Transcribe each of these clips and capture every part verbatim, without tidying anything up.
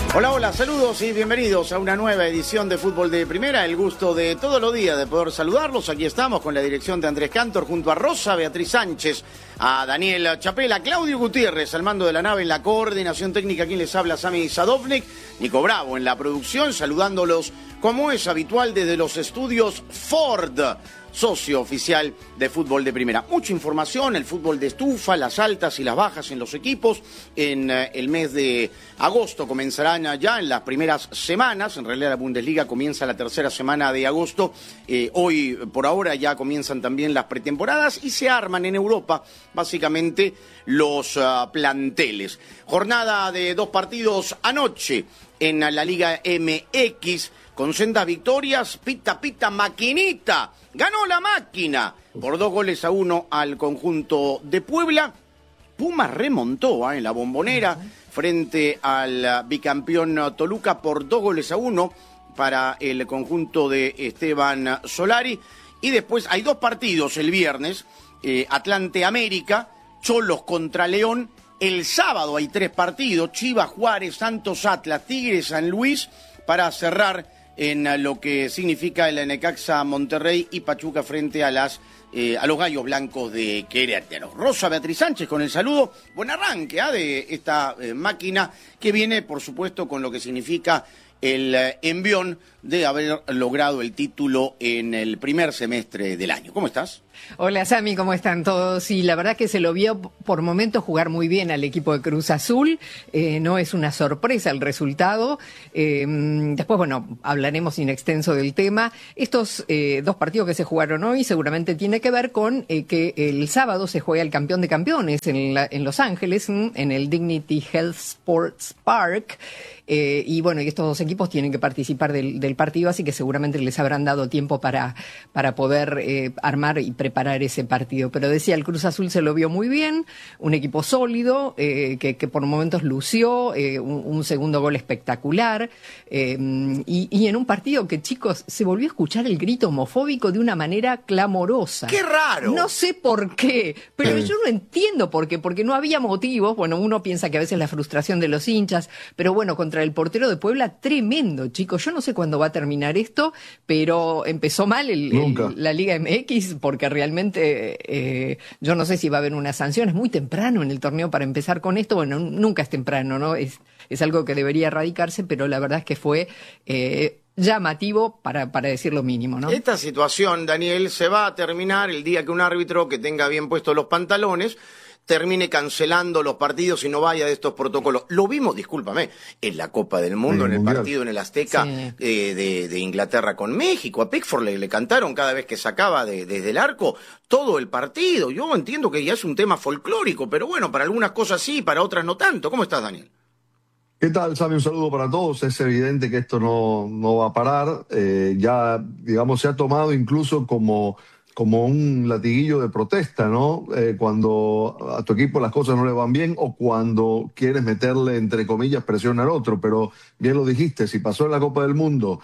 Hola, hola, saludos y bienvenidos a una nueva edición de Fútbol de Primera. El gusto de todos los días de poder saludarlos. Aquí estamos con la dirección de Andrés Cantor junto a Rosa Beatriz Sánchez, a Daniel Chapela, Claudio Gutiérrez al mando de la nave en la coordinación técnica. Quien les habla, Sami Sadovnik, Nico Bravo en la producción, saludándolos como es habitual desde los estudios Ford, socio oficial de Fútbol de Primera. Mucha información, el fútbol de estufa, las altas y las bajas en los equipos. En eh, el mes de agosto comenzarán ya en las primeras semanas. En realidad la Bundesliga comienza la tercera semana de agosto. Eh, hoy, por ahora, ya comienzan también las pretemporadas y se arman en Europa, básicamente, los uh, planteles. Jornada de dos partidos anoche en la Liga M X, con sendas victorias. Pita, pita, maquinita. Ganó la máquina por dos goles a uno al conjunto de Puebla. Pumas remontó ¿eh? en la Bombonera frente al bicampeón Toluca por dos goles a uno para el conjunto de Esteban Solari. Y después hay dos partidos el viernes, eh, Atlante América, Cholos contra León. El sábado hay tres partidos, Chivas, Juárez, Santos, Atlas, Tigres, San Luis, para cerrar en lo que significa el Necaxa Monterrey y Pachuca frente a las eh, a los Gallos Blancos de Querétaro. Rosa Beatriz Sánchez con el saludo. Buen arranque ¿eh? de esta eh, máquina que viene, por supuesto, con lo que significa el eh, envión de haber logrado el título en el primer semestre del año. ¿Cómo estás? Hola, Sami, ¿cómo están todos? Y la verdad que se lo vio por momentos jugar muy bien al equipo de Cruz Azul. Eh, no es una sorpresa el resultado. Eh, después, bueno, hablaremos in extenso del tema. Estos eh, dos partidos que se jugaron hoy seguramente tiene que ver con eh, que el sábado se juega el campeón de campeones en, la, en Los Ángeles, en el Dignity Health Sports Park. Eh, y bueno, y estos dos equipos tienen que participar del, del partido, así que seguramente les habrán dado tiempo para, para poder eh, armar y preparar ese partido. Pero decía, el Cruz Azul se lo vio muy bien, un equipo sólido, eh, que, que por momentos lució, eh, un, un segundo gol espectacular, eh, y, y en un partido que, chicos, se volvió a escuchar el grito homofóbico de una manera clamorosa. ¡Qué raro! No sé por qué, pero yo no entiendo por qué, porque no había motivos. Bueno, uno piensa que a veces la frustración de los hinchas, pero bueno, contra el portero de Puebla, tremendo, chicos. Yo no sé cuándo va a terminar esto, pero empezó mal el, el, la Liga M X, porque realmente eh, yo no sé si va a haber una sanción. Es muy temprano en el torneo para empezar con esto. Bueno, nunca es temprano, ¿no? Es, es algo que debería erradicarse, pero la verdad es que fue eh, llamativo para, para decir lo mínimo, ¿no? Esta situación, Daniel, se va a terminar el día que un árbitro que tenga bien puestos los pantalones termine cancelando los partidos y no vaya de estos protocolos. Lo vimos, discúlpame, en la Copa del Mundo, en el mundial. Partido en el Azteca sí. eh, de, de Inglaterra con México. A Pickford le, le cantaron cada vez que sacaba de, desde el arco todo el partido. Yo entiendo que ya es un tema folclórico, pero bueno, para algunas cosas sí, para otras no tanto. ¿Cómo estás, Daniel? ¿Qué tal, Sami? Un saludo para todos. Es evidente que esto no, no va a parar. Eh, ya, digamos, se ha tomado incluso como... como un latiguillo de protesta, ¿no? Eh, cuando a tu equipo las cosas no le van bien o cuando quieres meterle, entre comillas, presión al otro. Pero bien lo dijiste, si pasó en la Copa del Mundo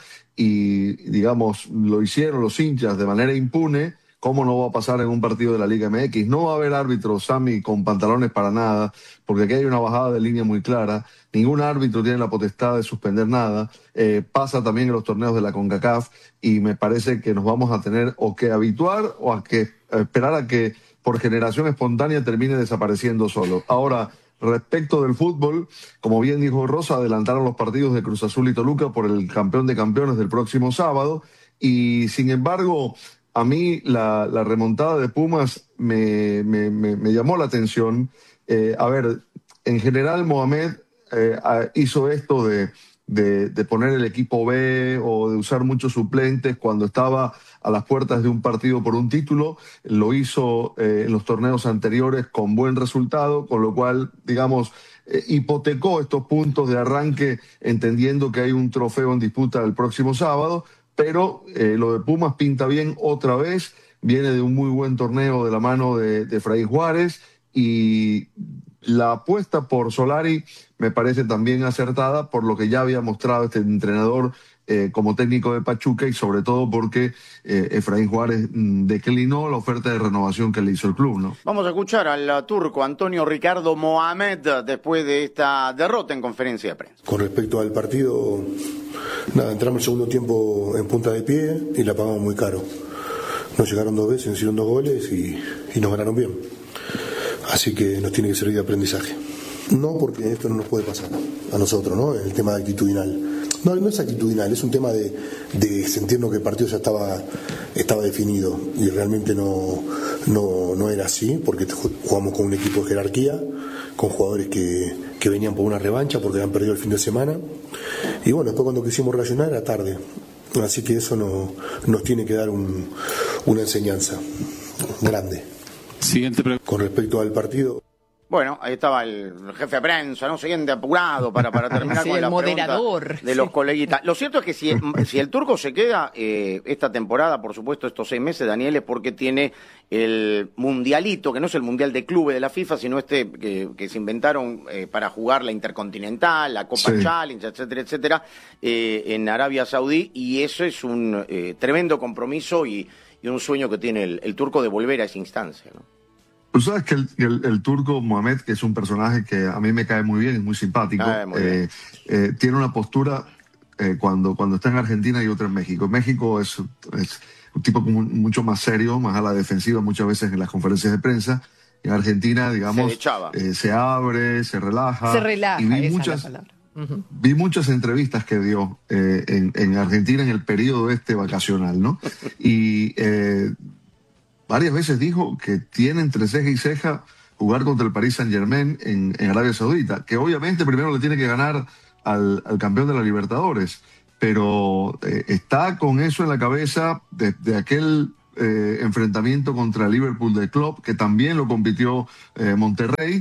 y, digamos, lo hicieron los hinchas de manera impune, ¿cómo no va a pasar en un partido de la Liga M X? No va a haber árbitros, Sami, con pantalones para nada, porque aquí hay una bajada de línea muy clara. Ningún árbitro tiene la potestad de suspender nada. Eh, pasa también en los torneos de la CONCACAF y me parece que nos vamos a tener o que habituar o a que a esperar a que por generación espontánea termine desapareciendo solo. Ahora, respecto del fútbol, como bien dijo Rosa, adelantaron los partidos de Cruz Azul y Toluca por el campeón de campeones del próximo sábado y, sin embargo, a mí la, la remontada de Pumas me, me, me, me llamó la atención. Eh, a ver, en general Mohamed eh, hizo esto de, de, de poner el equipo B o de usar muchos suplentes cuando estaba a las puertas de un partido por un título. Lo hizo eh, en los torneos anteriores con buen resultado, con lo cual, digamos, eh, hipotecó estos puntos de arranque entendiendo que hay un trofeo en disputa el próximo sábado. Pero eh, lo de Pumas pinta bien otra vez, viene de un muy buen torneo de la mano de, de Fray Juárez y la apuesta por Solari me parece también acertada por lo que ya había mostrado este entrenador eh, como técnico de Pachuca y sobre todo porque eh, Efraín Juárez mm, declinó la oferta de renovación que le hizo el club, ¿no? Vamos a escuchar al turco Antonio Ricardo Mohamed después de esta derrota en conferencia de prensa. Con respecto al partido, nada, entramos el segundo tiempo en punta de pie y la pagamos muy caro. Nos llegaron dos veces, nos hicieron dos goles y, y nos ganaron bien. Así que nos tiene que servir de aprendizaje. No, porque esto no nos puede pasar a nosotros, ¿no? El tema de actitudinal. No, no es actitudinal, es un tema de, de sentirnos que el partido ya estaba, estaba definido y realmente no, no, no era así, porque jugamos con un equipo de jerarquía, con jugadores que, que venían por una revancha porque habían perdido el fin de semana. Y bueno, después cuando quisimos reaccionar era tarde. Así que eso no, nos tiene que dar un, una enseñanza grande. Siguiente pregunta. Con respecto al partido. Bueno, ahí estaba el jefe de prensa, ¿no? Siguiente apurado para, para terminar sí, con el la moderador. pregunta de los coleguitas. Lo cierto es que si, si el turco se queda eh, esta temporada, por supuesto, estos seis meses, Daniel, es porque tiene el mundialito, que no es el mundial de clubes de la FIFA, sino este que, que se inventaron eh, para jugar la Intercontinental, la Copa Sí. Challenge, etcétera, etcétera, eh, en Arabia Saudí, y eso es un eh, tremendo compromiso y, y un sueño que tiene el, el turco de volver a esa instancia, ¿no? Tú sabes que el, el, el turco Mohamed, que es un personaje que a mí me cae muy bien, es muy simpático, Ah, muy eh, eh, tiene una postura eh, cuando, cuando está en Argentina y otra en México. En México es, es un tipo como mucho más serio, más a la defensiva muchas veces en las conferencias de prensa. En Argentina, digamos, Se echaba. eh, se abre, se relaja. Se relaja, y vi esa muchas, es la palabra. Uh-huh. Vi muchas entrevistas que dio eh, en, en Argentina en el periodo este vacacional, ¿no? Y eh, varias veces dijo que tiene entre ceja y ceja jugar contra el Paris Saint-Germain en, en Arabia Saudita, que obviamente primero le tiene que ganar al, al campeón de la Libertadores, pero eh, está con eso en la cabeza de, de aquel eh, enfrentamiento contra el Liverpool de Klopp, que también lo compitió eh, Monterrey,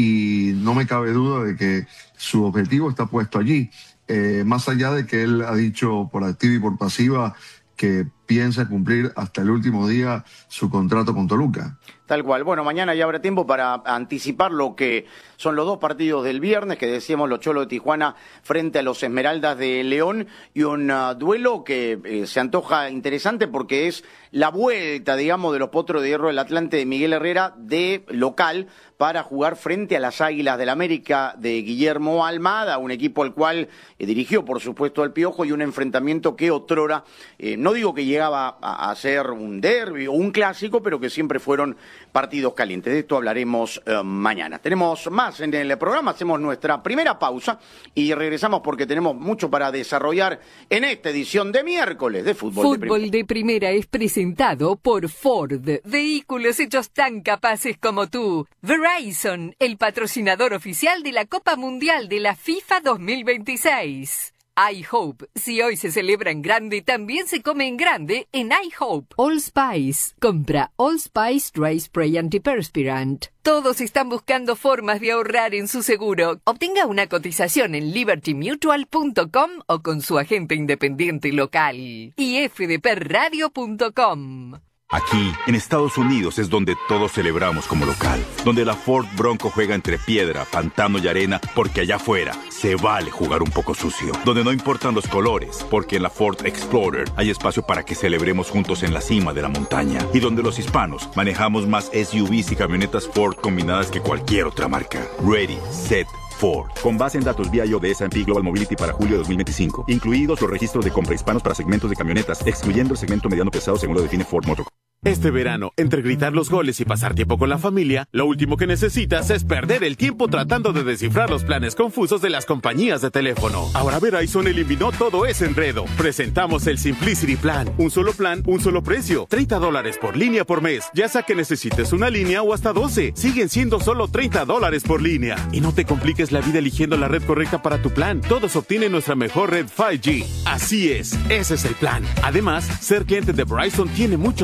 y no me cabe duda de que su objetivo está puesto allí, eh, más allá de que él ha dicho por activa y por pasiva que piensa cumplir hasta el último día su contrato con Toluca. Tal cual. Bueno, mañana ya habrá tiempo para anticipar lo que son los dos partidos del viernes, que decíamos los Cholos de Tijuana frente a los Esmeraldas de León, y un uh, duelo que eh, se antoja interesante porque es la vuelta, digamos, de los Potros de Hierro del Atlante de Miguel Herrera de local para jugar frente a las Águilas del América de Guillermo Almada, un equipo al cual eh, dirigió, por supuesto, al Piojo, y un enfrentamiento que otrora, eh, no digo que llegaba a, a ser un derbi o un clásico, pero que siempre fueron partidos calientes. De esto hablaremos eh, mañana. Tenemos más en el programa, hacemos nuestra primera pausa y regresamos porque tenemos mucho para desarrollar en esta edición de miércoles de Fútbol, Fútbol de Primera. de Primera es presentado por Ford, vehículos hechos tan capaces como tú. Verizon, el patrocinador oficial de la Copa Mundial de la FIFA dos mil veintiséis. iHope, si hoy se celebra en grande, también se come en grande en iHope. Allspice, compra Allspice Dry Spray Antiperspirant. Todos están buscando formas de ahorrar en su seguro. Obtenga una cotización en liberty mutual punto com o con su agente independiente local. y f d p radio punto com. Aquí, en Estados Unidos, es donde todos celebramos como local. Donde la Ford Bronco juega entre piedra, pantano y arena, porque allá afuera se vale jugar un poco sucio. Donde no importan los colores, porque en la Ford Explorer hay espacio para que celebremos juntos en la cima de la montaña. Y donde los hispanos manejamos más S U Vs y camionetas Ford combinadas que cualquier otra marca. Ready, set, Ford. Con base en datos vía I O de S and P Global Mobility para julio de dos mil veinticinco. Incluidos los registros de compra hispanos para segmentos de camionetas, excluyendo el segmento mediano pesado según lo define Ford Motor. Este verano, entre gritar los goles y pasar tiempo con la familia, lo último que necesitas es perder el tiempo tratando de descifrar los planes confusos de las compañías de teléfono. Ahora Verizon eliminó todo ese enredo. Presentamos el Simplicity Plan. Un solo plan, un solo precio. treinta dólares por línea por mes. Ya sea que necesites una línea o hasta doce. Siguen siendo solo treinta dólares por línea. Y no te compliques la vida eligiendo la red correcta para tu plan. Todos obtienen nuestra mejor red cinco G. Así es, ese es el plan. Además, ser cliente de Verizon tiene muchos beneficios.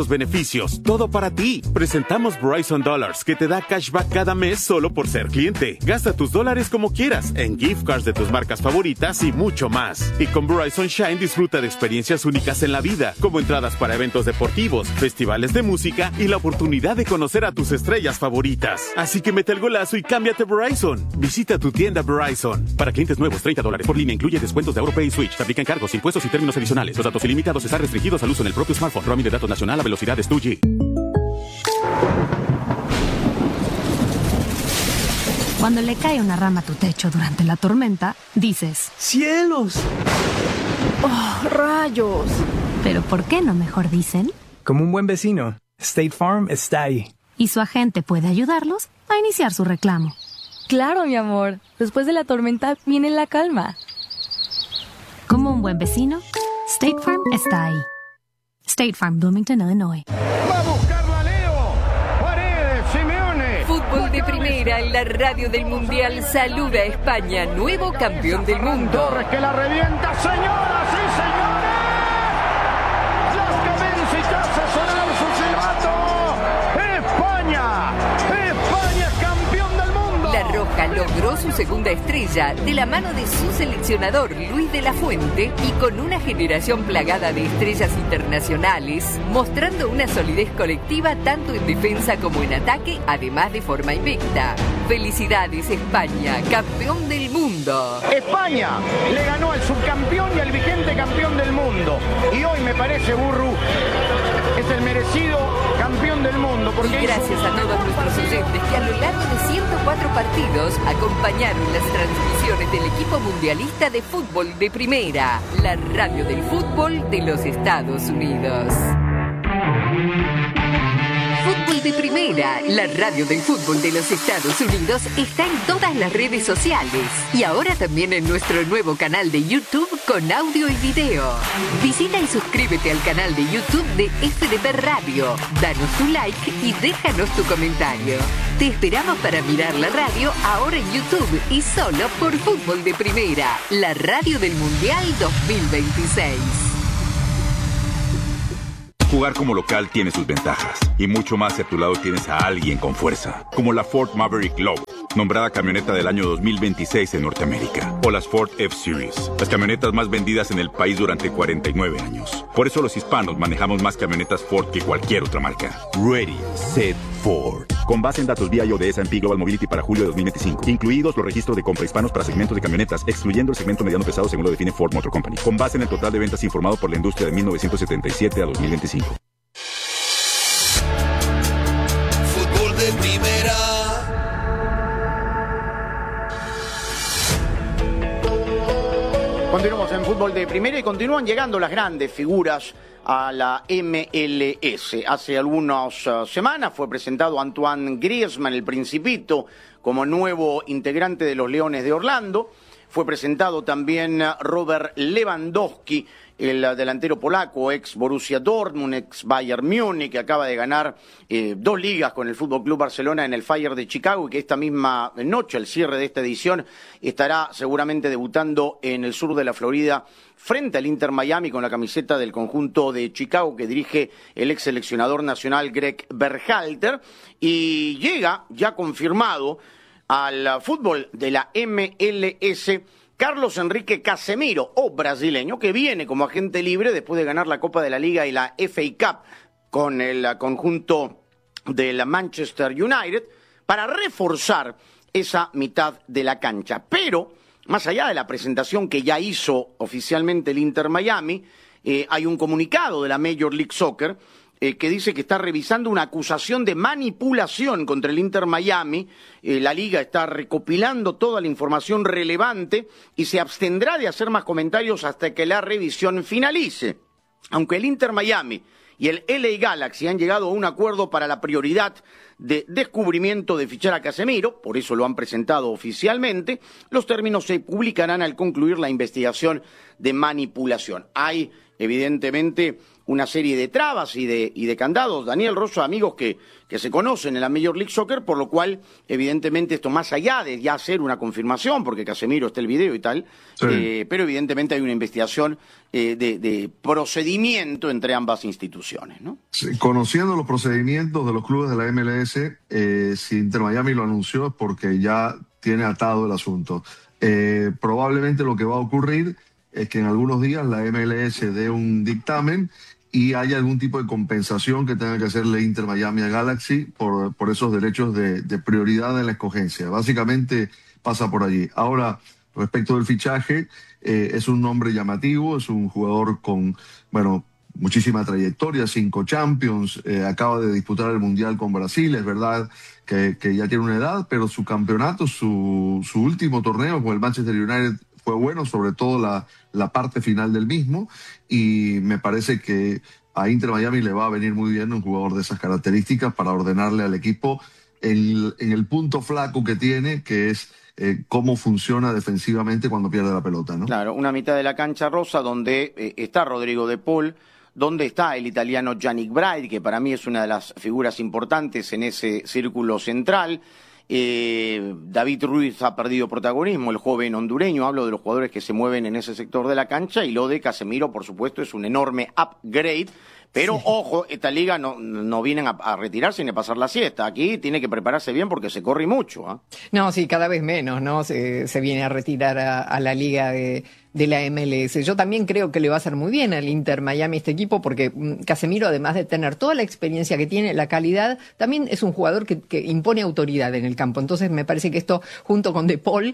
beneficios, todo para ti. Presentamos Verizon Dollars, que te da cashback cada mes solo por ser cliente. Gasta tus dólares como quieras, en gift cards de tus marcas favoritas y mucho más. Y con Verizon Shine disfruta de experiencias únicas en la vida, como entradas para eventos deportivos, festivales de música y la oportunidad de conocer a tus estrellas favoritas. Así que mete el golazo y cámbiate a Verizon. Visita tu tienda Verizon. Para clientes nuevos, treinta dólares por línea, incluye descuentos de AuroPay y Switch. Se aplican cargos, impuestos y términos adicionales. Los datos ilimitados están restringidos al uso en el propio smartphone. Roaming de datos nacional a velocidades dos G. Cuando le cae una rama a tu techo durante la tormenta, dices: ¡cielos! ¡Oh, rayos! Pero ¿por qué no mejor dicen? Como un buen vecino, State Farm está ahí. Y su agente puede ayudarlos a iniciar su reclamo. Claro, mi amor. Después de la tormenta viene la calma. Como un buen vecino, State Farm está ahí. State Farm, Bloomington, Illinois. ¡Va a buscarla Leo! ¡Paredes, Simeone! Fútbol de primera en la radio del Mundial saluda a España, nuevo campeón del mundo. Torres que la revienta, señoras y señores. Las que ven si te hace sonar su silbato. ¡España! ¡España es campeón del mundo! La Roja logró su segunda estrella de la mano de su seleccionador Luis de la Fuente y con una generación plagada de estrellas internacionales, mostrando una solidez colectiva tanto en defensa como en ataque, además de forma invicta. Felicidades España, campeón del mundo. España le ganó al subcampeón y al vigente campeón del mundo. Y hoy me parece, Burru, es el merecido campeón del mundo. Porque y gracias a todos nuestros oyentes que a lo largo de ciento cuatro partidos acompañaron las transmisiones del equipo mundialista de fútbol de primera, la radio del fútbol de los Estados Unidos. Fútbol de primera, la radio del fútbol de los Estados Unidos está en todas las redes sociales y ahora también en nuestro nuevo canal de YouTube con audio y video. Visita y suscríbete al canal de YouTube de F D P Radio, danos tu like y déjanos tu comentario. Te esperamos para mirar la radio ahora en YouTube y solo por Fútbol de Primera, la radio del Mundial dos mil veintiséis. Jugar como local tiene sus ventajas, y mucho más si a tu lado tienes a alguien con fuerza, como la Ford Maverick Low, nombrada camioneta del año dos mil veintiséis en Norteamérica, o las Ford F-Series, las camionetas más vendidas en el país durante cuarenta y nueve años. Por eso los hispanos manejamos más camionetas Ford que cualquier otra marca. Ready, Set, Ford. Con base en datos V I A de S and P Global Mobility para julio de dos mil veinticinco, incluidos los registros de compra hispanos para segmentos de camionetas, excluyendo el segmento mediano pesado según lo define Ford Motor Company, con base en el total de ventas informado por la industria de mil novecientos setenta y siete a dos mil veinticinco. Fútbol de primera. Continuamos en Fútbol de Primera y continúan llegando las grandes figuras a la M L S. Hace algunas uh, semanas fue presentado Antoine Griezmann, el Principito, como nuevo integrante de los Leones de Orlando. Fue presentado también Robert Lewandowski, el delantero polaco, ex Borussia Dortmund, ex Bayern Múnich, que acaba de ganar eh, dos ligas con el F C Barcelona en el Fire de Chicago y que esta misma noche, al cierre de esta edición, estará seguramente debutando en el sur de la Florida frente al Inter Miami con la camiseta del conjunto de Chicago que dirige el ex seleccionador nacional Greg Berhalter, y llega ya confirmado al fútbol de la M L S Carlos Enrique Casemiro, o brasileño, que viene como agente libre después de ganar la Copa de la Liga y la F A Cup con el conjunto de la Manchester United para reforzar esa mitad de la cancha. Pero, más allá de la presentación que ya hizo oficialmente el Inter Miami, eh, hay un comunicado de la Major League Soccer Eh, que dice que está revisando una acusación de manipulación contra el Inter Miami. Eh, la Liga está recopilando toda la información relevante y se abstendrá de hacer más comentarios hasta que la revisión finalice. Aunque el Inter Miami y el L A Galaxy han llegado a un acuerdo para la prioridad de descubrimiento de fichar a Casemiro, por eso lo han presentado oficialmente, los términos se publicarán al concluir la investigación de manipulación. Hay, evidentemente, una serie de trabas y de, y de candados. Daniel Rosso, amigos que, que se conocen en la Major League Soccer, por lo cual, evidentemente, esto más allá de ya hacer una confirmación, porque Casemiro está el video y tal, sí. eh, pero evidentemente hay una investigación eh, de, de procedimiento entre ambas instituciones, ¿no? Sí, conociendo los procedimientos de los clubes de la M L S, eh, si Inter Miami lo anunció es porque ya tiene atado el asunto. Eh, probablemente lo que va a ocurrir es que en algunos días la M L S dé un dictamen y haya algún tipo de compensación que tenga que hacerle Inter Miami a Galaxy por, por esos derechos de, de prioridad en la escogencia. Básicamente pasa por allí. Ahora, respecto del fichaje, eh, es un nombre llamativo, es un jugador con, bueno, muchísima trayectoria, cinco Champions, eh, acaba de disputar el Mundial con Brasil, es verdad que, que ya tiene una edad, pero su campeonato, su, su último torneo con el Manchester United fue bueno, sobre todo la, la parte final del mismo, y me parece que a Inter Miami le va a venir muy bien un jugador de esas características para ordenarle al equipo en, en el punto flaco que tiene, que es eh, cómo funciona defensivamente cuando pierde la pelota, ¿no? Claro, una mitad de la cancha rosa donde eh, está Rodrigo de Paul, donde está el italiano Yannick Bride, que para mí es una de las figuras importantes en ese círculo central. Eh, David Ruiz ha perdido protagonismo, el joven hondureño, hablo de los jugadores que se mueven en ese sector de la cancha, y lo de Casemiro, por supuesto, es un enorme upgrade, pero sí. Ojo, esta liga no, no vienen a, a retirarse ni a pasar la siesta, aquí tiene que prepararse bien porque se corre mucho, ¿eh? No, sí, cada vez menos, ¿no? Se, se viene a retirar a, a la liga de... de la M L S. Yo también creo que le va a hacer muy bien al Inter Miami este equipo, porque Casemiro, además de tener toda la experiencia que tiene, la calidad, también es un jugador que, que impone autoridad en el campo. Entonces me parece que esto, junto con De Paul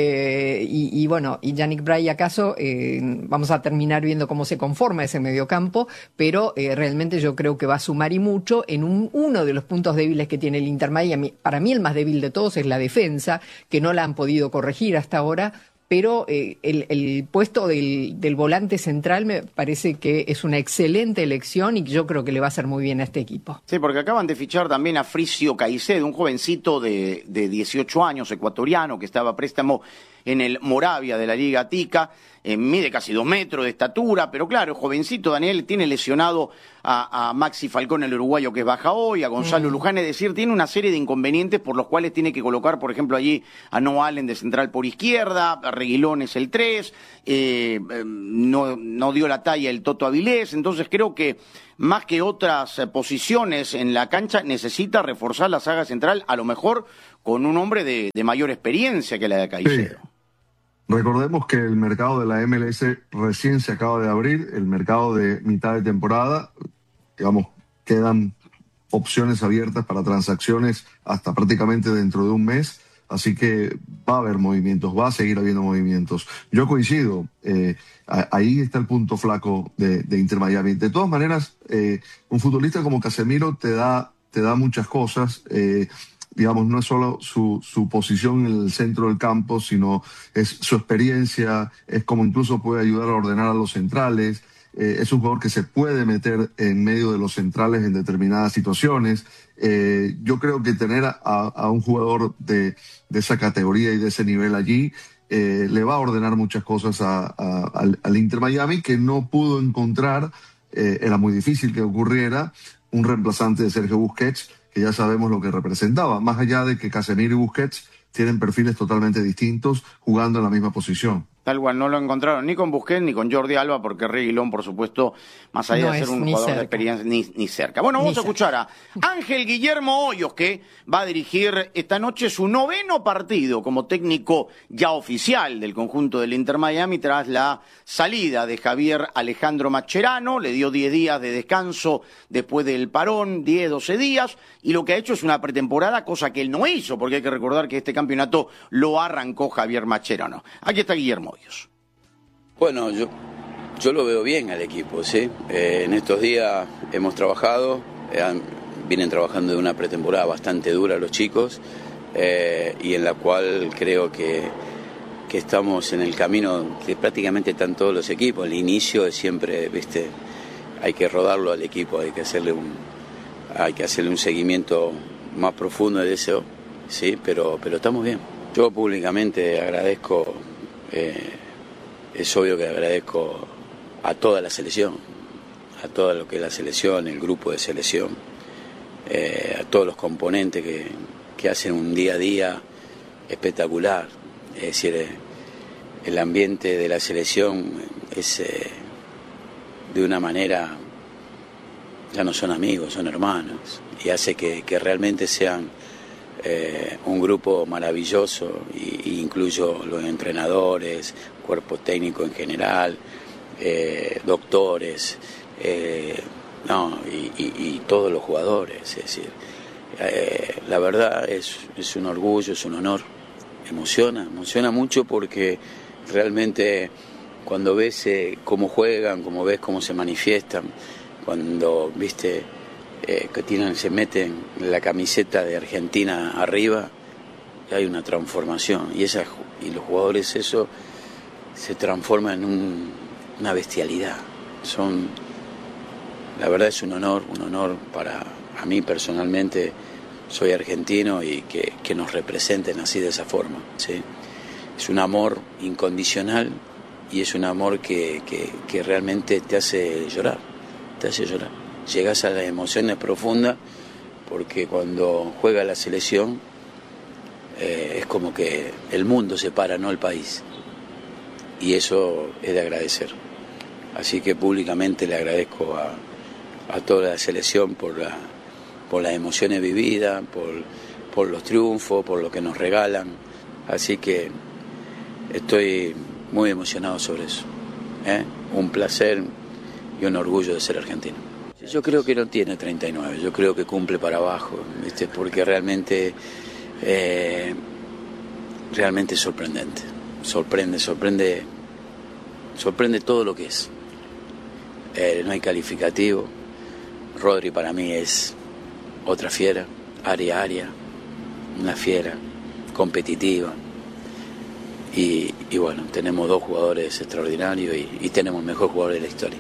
eh, y, y bueno, y Yannick Bride acaso, eh, vamos a terminar viendo cómo se conforma ese mediocampo, pero eh, realmente yo creo que va a sumar y mucho en un, uno de los puntos débiles que tiene el Inter Miami. Para mí el más débil de todos es la defensa, que no la han podido corregir hasta ahora, pero eh, el, el puesto del, del volante central me parece que es una excelente elección y yo creo que le va a hacer muy bien a este equipo. Sí, porque acaban de fichar también a Fricio Caicedo, un jovencito de, de dieciocho años, ecuatoriano, que estaba a préstamo en el Moravia de la Liga Tica, eh, mide casi dos metros de estatura, pero claro, jovencito, Daniel, tiene lesionado a, a Maxi Falcón, el uruguayo, que es baja hoy, a Gonzalo mm. Luján, es decir, tiene una serie de inconvenientes por los cuales tiene que colocar, por ejemplo, allí a Noah Allen de central por izquierda, a Reguilón es el tres, eh, eh, no, no dio la talla el Toto Avilés, entonces creo que más que otras eh, posiciones en la cancha, necesita reforzar la saga central, a lo mejor con un hombre de, de mayor experiencia que la de Caicedo. Sí. Recordemos que el mercado de la M L S recién se acaba de abrir, el mercado de mitad de temporada, digamos, quedan opciones abiertas para transacciones hasta prácticamente dentro de un mes, así que va a haber movimientos, va a seguir habiendo movimientos. Yo coincido, eh, ahí está el punto flaco de, de Inter Miami. De todas maneras, eh, un futbolista como Casemiro te da, te da muchas cosas, eh, digamos, no es solo su, su posición en el centro del campo, sino es su experiencia, es como incluso puede ayudar a ordenar a los centrales, eh, es un jugador que se puede meter en medio de los centrales en determinadas situaciones. Eh, yo creo que tener a, a un jugador de, de esa categoría y de ese nivel allí eh, le va a ordenar muchas cosas a, a, al, al Inter Miami, que no pudo encontrar, eh, era muy difícil que ocurriera, un reemplazante de Sergio Busquets, que ya sabemos lo que representaba, más allá de que Casemiro y Busquets tienen perfiles totalmente distintos jugando en la misma posición. Tal cual, no lo encontraron ni con Busquets ni con Jordi Alba, porque Reguilón, por supuesto, más allá no de ser un jugador cerca. de experiencia, ni, ni cerca. Bueno, vamos ni a escuchar cerca. a Ángel Guillermo Hoyos, que va a dirigir esta noche su noveno partido como técnico ya oficial del conjunto del Inter Miami tras la salida de Javier Alejandro Mascherano. Le dio diez días de descanso después del parón, diez, doce días, y lo que ha hecho es una pretemporada, cosa que él no hizo, porque hay que recordar que este campeonato lo arrancó Javier Mascherano. Aquí está Guillermo Hoyos. Bueno, yo, yo lo veo bien al equipo, ¿sí? Eh, en estos días hemos trabajado, eh, vienen trabajando de una pretemporada bastante dura los chicos, eh, y en la cual creo que, que estamos en el camino que prácticamente están todos los equipos. El inicio es siempre, viste, hay que rodarlo al equipo, hay que hacerle un, hay que hacerle un seguimiento más profundo de eso, sí, pero, pero estamos bien. Yo públicamente agradezco. Eh, es obvio que agradezco a toda la selección, a todo lo que es la selección, el grupo de selección, eh, a todos los componentes que, que hacen un día a día espectacular. Es decir, eh, el ambiente de la selección es eh, de una manera, ya no son amigos, son hermanos, y hace que, que realmente sean eh, un grupo maravilloso, y, y incluyo los entrenadores, cuerpo técnico en general, eh, doctores, eh, no, y, y, y todos los jugadores. Es decir, eh, la verdad es, es un orgullo, es un honor, emociona, emociona mucho porque realmente cuando ves eh, cómo juegan, cómo ves cómo se manifiestan, cuando viste eh, que tienen, se meten la camiseta de Argentina arriba, hay una transformación, y esa, y los jugadores eso se transforma en un, una bestialidad. Son, la verdad es un honor, un honor para a mí personalmente, soy argentino, y que, que nos representen así de esa forma, ¿sí? Es un amor incondicional, y es un amor que, que, que realmente te hace llorar, te hace llorar. Llegas a las emociones profundas, porque cuando juega la selección eh, es como que el mundo se para, no el país. Y eso es de agradecer. Así que públicamente le agradezco a, a toda la selección por, la, por las emociones vividas, por, por los triunfos, por lo que nos regalan. Así que estoy muy emocionado sobre eso. ¿eh? Un placer y un orgullo de ser argentino. Yo creo que no tiene treinta y nueve, yo creo que cumple para abajo, ¿viste? Porque realmente, eh, realmente es sorprendente. Sorprende, sorprende, sorprende todo lo que es. Eh, no hay calificativo. Rodri para mí es otra fiera, área área, una fiera, competitiva. Y, y bueno, tenemos dos jugadores extraordinarios y, y tenemos el mejor jugador de la historia.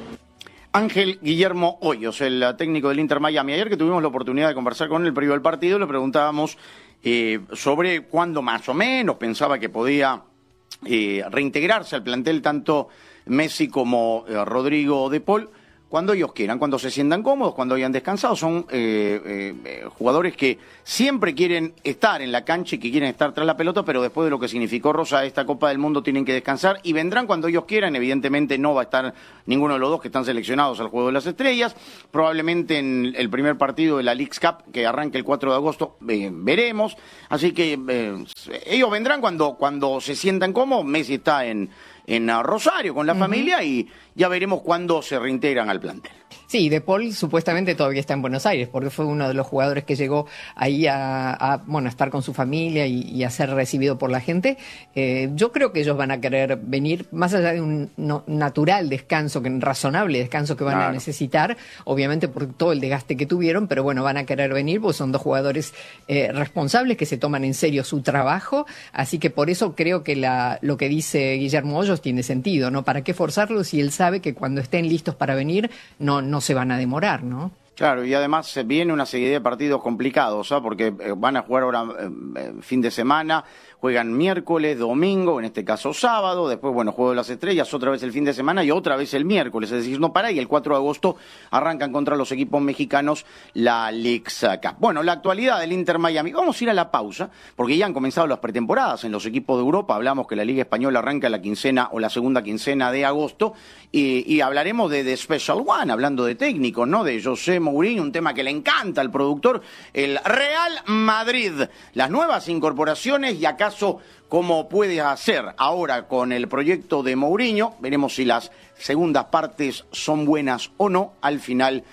Ángel Guillermo Hoyos, el técnico del Inter Miami. Ayer que tuvimos la oportunidad de conversar con él previo al partido, le preguntábamos eh, sobre cuándo más o menos pensaba que podía eh, reintegrarse al plantel tanto Messi como eh, Rodrigo de Paul, cuando ellos quieran, cuando se sientan cómodos, cuando hayan descansado. Son eh, eh, jugadores que siempre quieren estar en la cancha y que quieren estar tras la pelota, pero después de lo que significó, Rosa, esta Copa del Mundo, tienen que descansar y vendrán cuando ellos quieran. Evidentemente no va a estar ninguno de los dos que están seleccionados al Juego de las Estrellas. Probablemente en el primer partido de la Leagues Cup, que arranca el cuatro de agosto, eh, veremos. Así que eh, ellos vendrán cuando, cuando se sientan cómodos. Messi está en... en Rosario con la uh-huh. familia, y ya veremos cuándo se reintegran al plantel. Sí, De Paul supuestamente todavía está en Buenos Aires, porque fue uno de los jugadores que llegó ahí a, a, bueno, a estar con su familia y, y a ser recibido por la gente. Eh, yo creo que ellos van a querer venir, más allá de un no, natural descanso, que un razonable descanso que van claro. a necesitar, obviamente por todo el desgaste que tuvieron, pero bueno, van a querer venir porque son dos jugadores eh, responsables que se toman en serio su trabajo, así que por eso creo que la, lo que dice Guillermo Hoyos tiene sentido, ¿no? ¿Para qué forzarlo si él sabe que cuando estén listos para venir no, no se van a demorar, ¿no? Claro, y además viene una serie de partidos complicados, ¿sabes? Porque van a jugar ahora eh, fin de semana, juegan miércoles, domingo, en este caso sábado, después, bueno, Juego de las Estrellas, otra vez el fin de semana y otra vez el miércoles, es decir, no para, y el cuatro de agosto arrancan contra los equipos mexicanos la Leagues Cup. Bueno, la actualidad del Inter Miami. Vamos a ir a la pausa, porque ya han comenzado las pretemporadas en los equipos de Europa. Hablamos que la Liga Española arranca la quincena o la segunda quincena de agosto, y, y hablaremos de The Special One, hablando de técnicos, ¿no? De José Mourinho, un tema que le encanta al productor, el Real Madrid, las nuevas incorporaciones y acaso cómo puede hacer ahora con el proyecto de Mourinho. Veremos si las segundas partes son buenas o no al final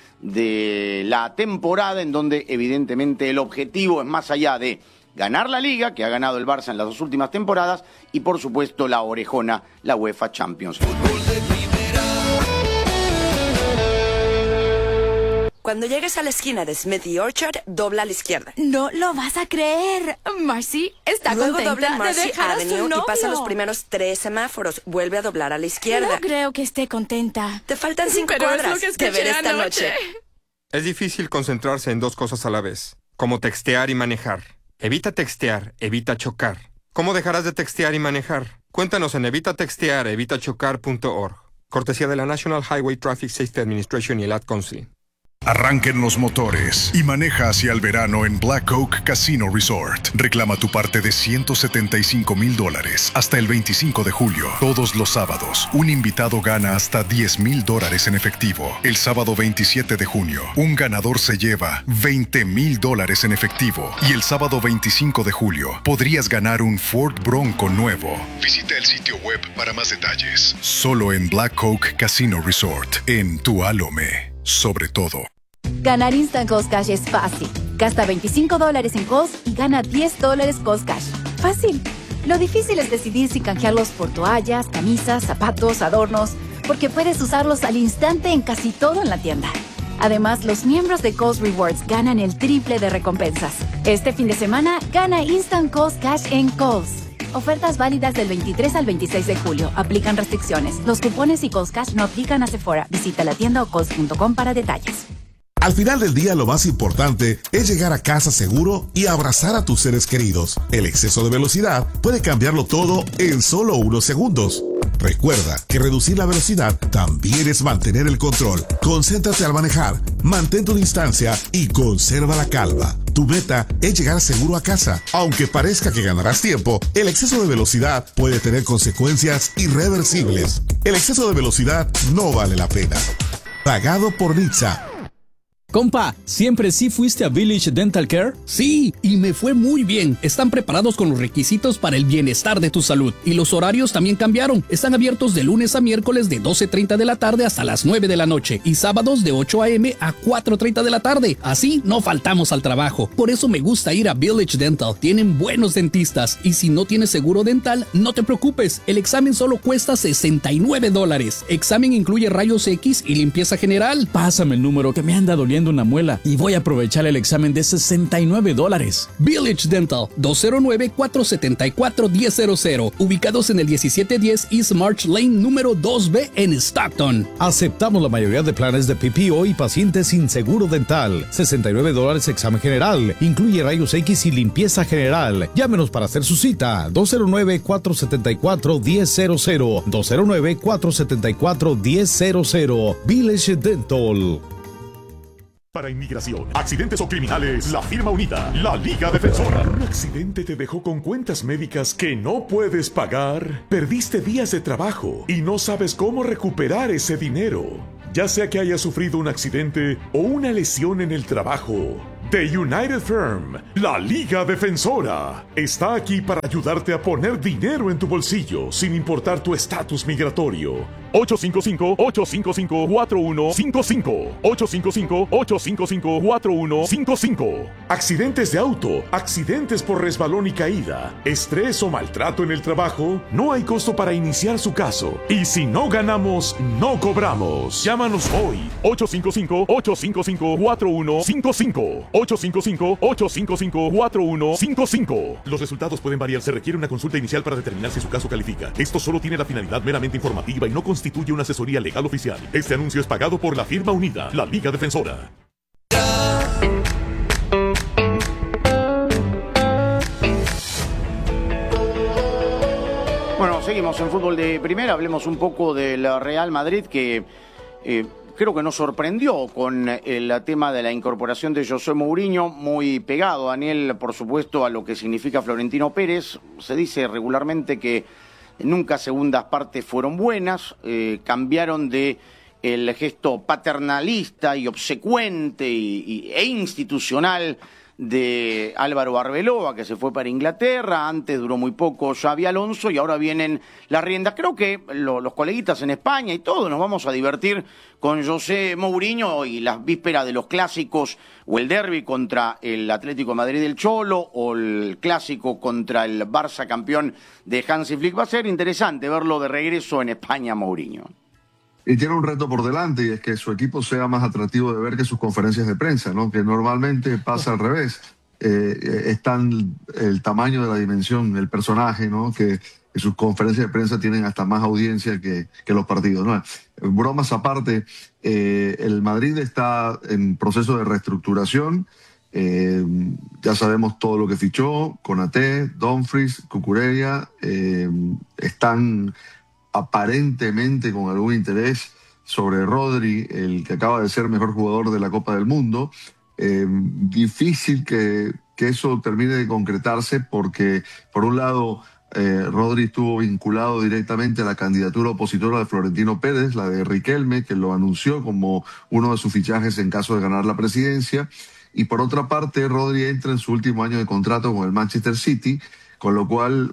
de la temporada, en donde evidentemente el objetivo es más allá de ganar la Liga, que ha ganado el Barça en las dos últimas temporadas, y por supuesto la orejona, la UEFA Champions League. Cuando llegues a la esquina de Smith y Orchard, dobla a la izquierda. No lo vas a creer. Marcy está Luego contenta dobla en Marcy de dejar Avenue a su novio. Y pasa los primeros tres semáforos. Vuelve a doblar a la izquierda. No creo que esté contenta. Te faltan cinco Pero cuadras. Es lo que Te veré esta noche. Es difícil concentrarse en dos cosas a la vez, como textear y manejar. Evita textear, evita chocar. ¿Cómo dejarás de textear y manejar? Cuéntanos en evita textear, evita chocar punto org. Cortesía de la National Highway Traffic Safety Administration y el Ad Council. Arranquen los motores y maneja hacia el verano en Black Oak Casino Resort. Reclama tu parte de ciento setenta y cinco mil dólares hasta el veinticinco de julio. Todos los sábados, un invitado gana hasta diez mil dólares en efectivo. El sábado veintisiete de junio, un ganador se lleva veinte mil dólares en efectivo. Y el sábado veinticinco de julio, podrías ganar un Ford Bronco nuevo. Visita el sitio web para más detalles. Solo en Black Oak Casino Resort, en Tualome. Sobre todo. Ganar Instant Cost Cash es fácil. Gasta veinticinco dólares en Cost y gana diez dólares Cost Cash. Fácil. Lo difícil es decidir si canjearlos por toallas, camisas, zapatos, adornos, porque puedes usarlos al instante en casi todo en la tienda. Además, los miembros de Cost Rewards ganan el triple de recompensas. Este fin de semana, gana Instant Cost Cash en Cost. Ofertas válidas del veintitrés al veintiséis de julio. Aplican restricciones. Los cupones y Cost Cash no aplican a Sephora. Visita la tienda o cost punto com para detalles. Al final del día, lo más importante es llegar a casa seguro y abrazar a tus seres queridos. El exceso de velocidad puede cambiarlo todo en solo unos segundos. Recuerda que reducir la velocidad también es mantener el control. Concéntrate al manejar, mantén tu distancia y conserva la calma. Tu meta es llegar seguro a casa. Aunque parezca que ganarás tiempo, el exceso de velocidad puede tener consecuencias irreversibles. El exceso de velocidad no vale la pena. Pagado por N H T S A. Compa, ¿siempre sí fuiste a Village Dental Care? Sí, y me fue muy bien. Están preparados con los requisitos para el bienestar de tu salud. Y los horarios también cambiaron. Están abiertos de lunes a miércoles de doce treinta de la tarde hasta las nueve de la noche. Y sábados de ocho a eme a cuatro treinta de la tarde. Así no faltamos al trabajo. Por eso me gusta ir a Village Dental. Tienen buenos dentistas. Y si no tienes seguro dental, no te preocupes. El examen solo cuesta sesenta y nueve dólares. Examen incluye rayos X y limpieza general. Pásame el número que me anda doliendo una muela y voy a aprovechar el examen de sesenta y nueve dólares. Village Dental, dos cero nueve, cuatro siete cuatro, uno cero cero cero, ubicados en el diecisiete diez East March Lane número dos B en Stockton. Aceptamos la mayoría de planes de P P O y pacientes sin seguro dental. sesenta y nueve dólares examen general, incluye rayos X y limpieza general. Llámenos para hacer su cita, dos cero nueve, cuatro siete cuatro, uno cero cero cero, dos cero nueve, cuatro siete cuatro, uno cero cero. Village Dental. Para inmigración, accidentes o criminales, la firma unida, la Liga Defensora. ¿Un accidente te dejó con cuentas médicas que no puedes pagar? ¿Perdiste días de trabajo y no sabes cómo recuperar ese dinero? Ya sea que hayas sufrido un accidente o una lesión en el trabajo, The United Firm, la Liga Defensora, está aquí para ayudarte a poner dinero en tu bolsillo sin importar tu estatus migratorio. ocho cinco cinco, ocho cinco cinco, cuatro uno cinco cinco. ocho cinco cinco, ocho cinco cinco, cuatro uno cinco cinco. Accidentes de auto, accidentes por resbalón y caída, estrés o maltrato en el trabajo, no hay costo para iniciar su caso. Y si no ganamos, no cobramos. Llámanos hoy, ocho cinco cinco, ocho cinco cinco, cuatro uno cinco cinco. ocho cinco cinco, ocho cinco cinco, cuatro uno cinco cinco. Los resultados pueden variar. Se requiere una consulta inicial para determinar si su caso califica. Esto solo tiene la finalidad meramente informativa y no constituye una asesoría legal oficial. Este anuncio es pagado por la firma unida, la Liga Defensora. Bueno, seguimos en fútbol de primera. Hablemos un poco del Real Madrid, que eh, creo que nos sorprendió con el tema de la incorporación de José Mourinho, muy pegado, Daniel, por supuesto, a lo que significa Florentino Pérez. Se dice regularmente que nunca segundas partes fueron buenas, eh, cambiaron de el gesto paternalista y obsecuente y, y, e institucional de Álvaro Arbeloa, que se fue para Inglaterra. Antes duró muy poco Xabi Alonso y ahora vienen las riendas. Creo que lo, los coleguitas en España y todos nos vamos a divertir con José Mourinho y las vísperas de los clásicos, o el derbi contra el Atlético de Madrid del Cholo, o el clásico contra el Barça campeón de Hansi Flick. Va a ser interesante verlo de regreso en España, Mourinho. Y tiene un reto por delante, y es que su equipo sea más atractivo de ver que sus conferencias de prensa, ¿no? Que normalmente pasa al revés. Eh, es tan el tamaño de la dimensión del personaje, ¿no? Que, que sus conferencias de prensa tienen hasta más audiencia que, que los partidos, ¿no? Bromas aparte, eh, el Madrid está en proceso de reestructuración. Eh, ya sabemos todo lo que fichó: Konaté, Dumfries, Cucurella. Eh, están aparentemente con algún interés sobre Rodri, el que acaba de ser mejor jugador de la Copa del Mundo. Eh, difícil que, que eso termine de concretarse porque, por un lado, eh, Rodri estuvo vinculado directamente a la candidatura opositora de Florentino Pérez, la de Riquelme, que lo anunció como uno de sus fichajes en caso de ganar la presidencia. Y por otra parte, Rodri entra en su último año de contrato con el Manchester City, con lo cual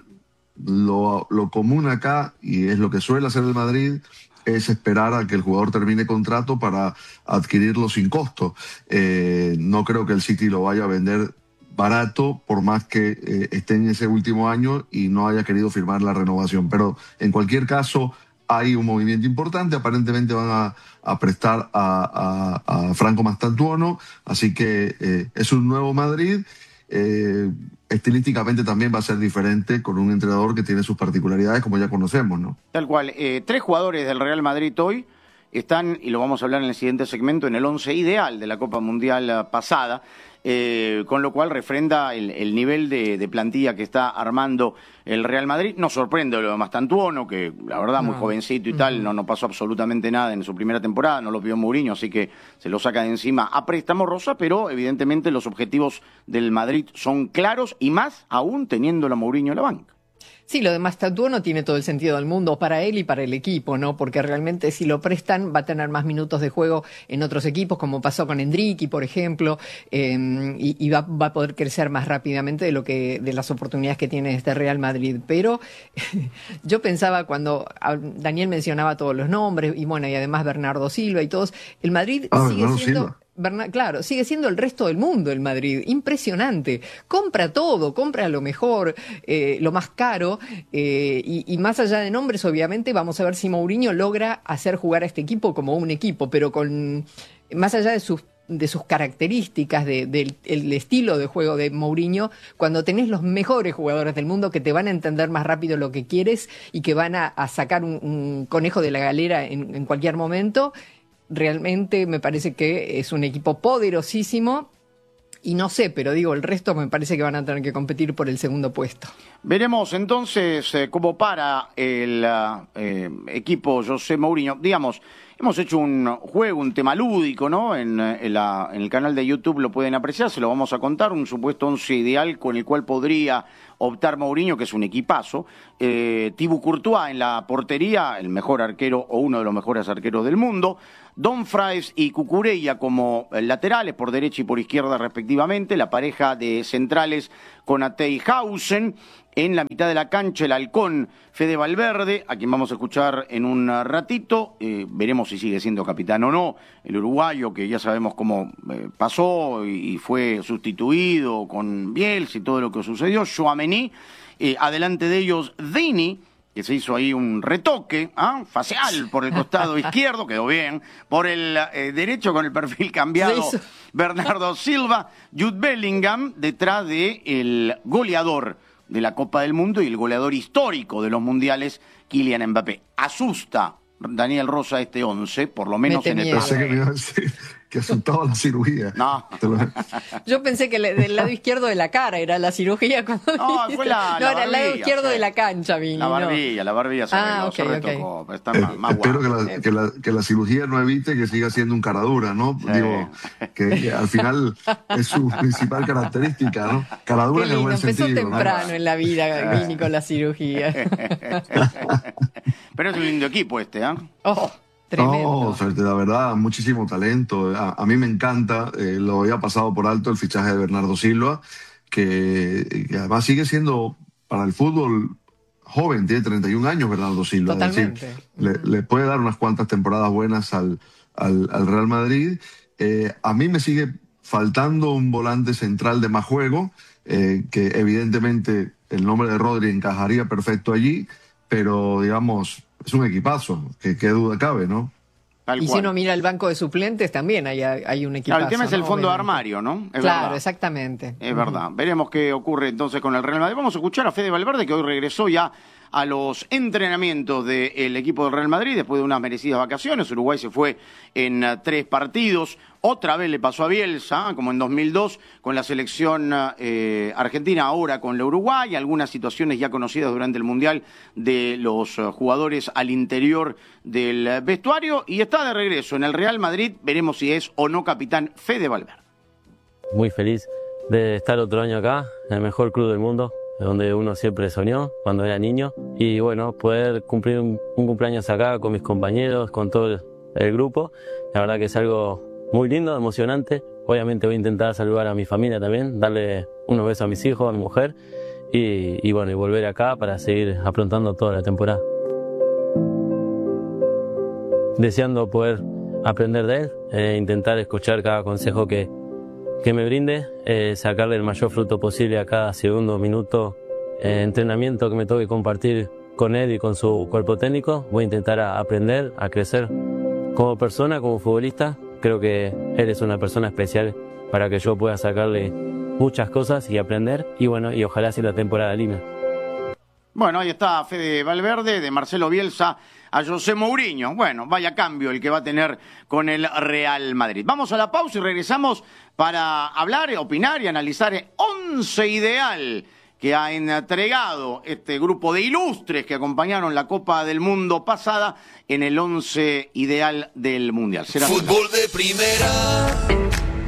lo, lo común acá, y es lo que suele hacer el Madrid, es esperar a que el jugador termine contrato para adquirirlo sin costo. Eh, no creo que el City lo vaya a vender barato, por más que eh, esté en ese último año y no haya querido firmar la renovación. Pero en cualquier caso, hay un movimiento importante. Aparentemente van a, a prestar a, a, a Franco Mastantuono, así que eh, es un nuevo Madrid. Eh, estilísticamente también va a ser diferente, con un entrenador que tiene sus particularidades, como ya conocemos, ¿no? Tal cual. Eh, tres jugadores del Real Madrid hoy están, y lo vamos a hablar en el siguiente segmento, en el once ideal de la Copa Mundial pasada, eh, con lo cual refrenda el, el nivel de, de plantilla que está armando el Real Madrid. No sorprende lo de Mastantuono, que la verdad muy no. jovencito y uh-huh. tal, no, no pasó absolutamente nada en su primera temporada, no lo pidió Mourinho, así que se lo saca de encima a préstamo, Rosa, pero evidentemente los objetivos del Madrid son claros, y más aún teniendo a Mourinho en la banca. Sí, lo de Mastantuono tiene todo el sentido del mundo para él y para el equipo, ¿no? Porque realmente si lo prestan va a tener más minutos de juego en otros equipos, como pasó con Endricky, por ejemplo, eh, y, y va, va a poder crecer más rápidamente de lo que de las oportunidades que tiene este Real Madrid. Pero yo pensaba cuando Daniel mencionaba todos los nombres, y bueno, y además Bernardo Silva y todos, el Madrid ah, sigue Bernardo siendo... Silva. Bernard, claro, sigue siendo el resto del mundo el Madrid, impresionante, compra todo, compra lo mejor, eh, lo más caro, eh, y, y más allá de nombres, obviamente, vamos a ver si Mourinho logra hacer jugar a este equipo como un equipo, pero con más allá de sus de sus características, de, del el estilo de juego de Mourinho, cuando tenés los mejores jugadores del mundo que te van a entender más rápido lo que quieres y que van a, a sacar un, un conejo de la galera en, en cualquier momento. Realmente me parece que es un equipo poderosísimo y no sé, pero digo, el resto me parece que van a tener que competir por el segundo puesto. Veremos entonces eh, cómo para el eh, equipo José Mourinho. Digamos, hemos hecho un juego, un tema lúdico, ¿no? En, en, la, en el canal de YouTube lo pueden apreciar, se lo vamos a contar, un supuesto once ideal con el cual podría optar Mourinho, que es un equipazo. Eh, Thibaut Courtois en la portería, el mejor arquero o uno de los mejores arqueros del mundo. Dumfries y Cucurella como laterales, por derecha y por izquierda respectivamente. La pareja de centrales con Ateyhausen. En la mitad de la cancha, el halcón Fede Valverde, a quien vamos a escuchar en un ratito. Eh, veremos si sigue siendo capitán o no. El uruguayo, que ya sabemos cómo eh, pasó y, y fue sustituido con Bielsa y todo lo que sucedió. Tchouaméni, eh, adelante de ellos Dini, que se hizo ahí un retoque ¿ah? facial por el costado izquierdo, quedó bien. Por el eh, derecho, con el perfil cambiado, Bernardo Silva. Jude Bellingham, detrás de el goleador de la Copa del Mundo y el goleador histórico de los mundiales, Kylian Mbappé. Asusta, Daniel Rosa, este once, por lo menos en el Pensé que me iba a decir que asustaba la cirugía. No. Yo pensé que del lado izquierdo de la cara era la cirugía. Cuando no, fue la, no la era el lado izquierdo sí. de la cancha, Vini. La barbilla, no. la barbilla se, ah, arregló, okay, se retocó. Okay. Está eh, más, más espero que guapo. la, que, la, que la cirugía no evite que siga siendo un caradura, ¿no? Sí. Digo, que, que al final es su principal característica, ¿no? Caradura en el buen empezó sentido. temprano, ¿no? En la vida, Vini, con la cirugía. Pero es un lindo equipo este, ¿ah? ¿eh? Oh. Tremendo. No, la verdad, muchísimo talento. A, a mí me encanta, eh, lo había pasado por alto el fichaje de Bernardo Silva, que, que además sigue siendo para el fútbol joven, tiene treinta y un años Bernardo Silva. Totalmente. Es decir, le, le puede dar unas cuantas temporadas buenas al, al, al Real Madrid. Eh, a mí me sigue faltando un volante central de más juego, eh, que evidentemente el nombre de Rodri encajaría perfecto allí, pero digamos, es un equipazo, que qué duda cabe, ¿no? Tal y cual. Si uno mira el banco de suplentes, también hay, hay un equipazo. Claro, el tema es el ¿no? fondo Obviamente. de armario, ¿no? Es claro, verdad. Exactamente. Es uh-huh. verdad. Veremos qué ocurre entonces con el Real Madrid. Vamos a escuchar a Fede Valverde, que hoy regresó ya a los entrenamientos del equipo del Real Madrid después de unas merecidas vacaciones. Uruguay se fue en uh, tres partidos. Otra vez le pasó a Bielsa, como en dos mil dos, con la selección eh, argentina, ahora con la Uruguay. Algunas situaciones ya conocidas durante el Mundial de los uh, jugadores al interior del uh, vestuario. Y está de regreso en el Real Madrid. Veremos si es o no capitán Fede Valverde. Muy feliz de estar otro año acá, en el mejor club del mundo, donde uno siempre soñó cuando era niño. Y bueno, poder cumplir un, un cumpleaños acá con mis compañeros, con todo el, el grupo, la verdad que es algo muy lindo, emocionante. Obviamente voy a intentar saludar a mi familia también, darle unos besos a mis hijos, a mi mujer y, y bueno, y volver acá para seguir afrontando toda la temporada. Deseando poder aprender de él, eh, intentar escuchar cada consejo que, que me brinde, eh, sacarle el mayor fruto posible a cada segundo, minuto, eh, entrenamiento que me toque compartir con él y con su cuerpo técnico. Voy a intentar a aprender, a crecer como persona, como futbolista. Creo que él es una persona especial para que yo pueda sacarle muchas cosas y aprender. Y bueno, y ojalá sea la temporada linda. Bueno, ahí está Fede Valverde, de Marcelo Bielsa a José Mourinho. Bueno, vaya cambio el que va a tener con el Real Madrid. Vamos a la pausa y regresamos para hablar, opinar y analizar el once ideal que ha entregado este grupo de ilustres que acompañaron la Copa del Mundo pasada en el once ideal del Mundial. ¿Será Fútbol de primera?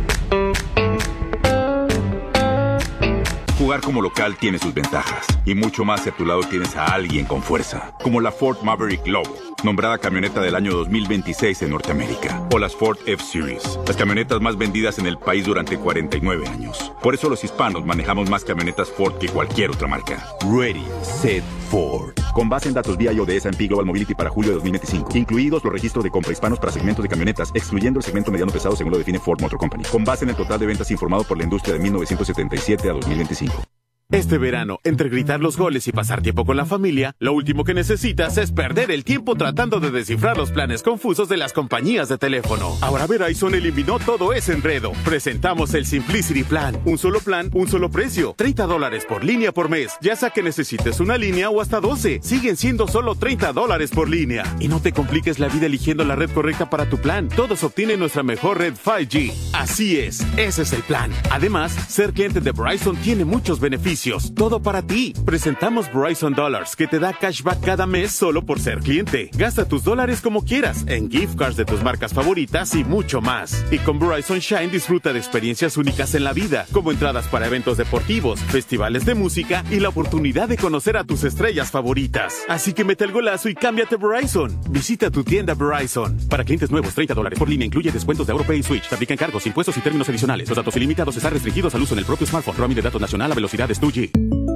Jugar como local tiene sus ventajas, y mucho más si a tu lado tienes a alguien con fuerza, como la Ford Maverick Lobo, nombrada camioneta del año dos mil veintiséis en Norteamérica, o las Ford F-Series, las camionetas más vendidas en el país durante cuarenta y nueve años. Por eso los hispanos manejamos más camionetas Ford que cualquier otra marca. Ready, Set, Ford. Con base en datos V I O de S and P Global Mobility para julio de dos mil veinticinco, incluidos los registros de compra hispanos para segmentos de camionetas, excluyendo el segmento mediano pesado según lo define Ford Motor Company. Con base en el total de ventas informado por la industria de mil novecientos setenta y siete a dos mil veinticinco. Este verano, entre gritar los goles y pasar tiempo con la familia, lo último que necesitas es perder el tiempo tratando de descifrar los planes confusos de las compañías de teléfono. Ahora Verizon eliminó todo ese enredo. Presentamos el Simplicity Plan. Un solo plan, un solo precio. treinta dólares por línea por mes. Ya sea que necesites una línea o hasta doce. Siguen siendo solo treinta dólares por línea. Y no te compliques la vida eligiendo la red correcta para tu plan. Todos obtienen nuestra mejor red cinco G. Así es, ese es el plan. Además, ser cliente de Verizon tiene muchos beneficios. Todo para ti. Presentamos Verizon Dollars, que te da cashback cada mes solo por ser cliente. Gasta tus dólares como quieras, en gift cards de tus marcas favoritas y mucho más. Y con Verizon Shine disfruta de experiencias únicas en la vida, como entradas para eventos deportivos, festivales de música y la oportunidad de conocer a tus estrellas favoritas. Así que mete el golazo y cámbiate Verizon. Visita tu tienda Verizon. Para clientes nuevos, treinta dólares por línea incluye descuentos de AuroPay y Switch. Te aplican cargos, impuestos y términos adicionales. Los datos ilimitados están restringidos al uso en el propio smartphone. Roaming de datos nacional a velocidades dos G.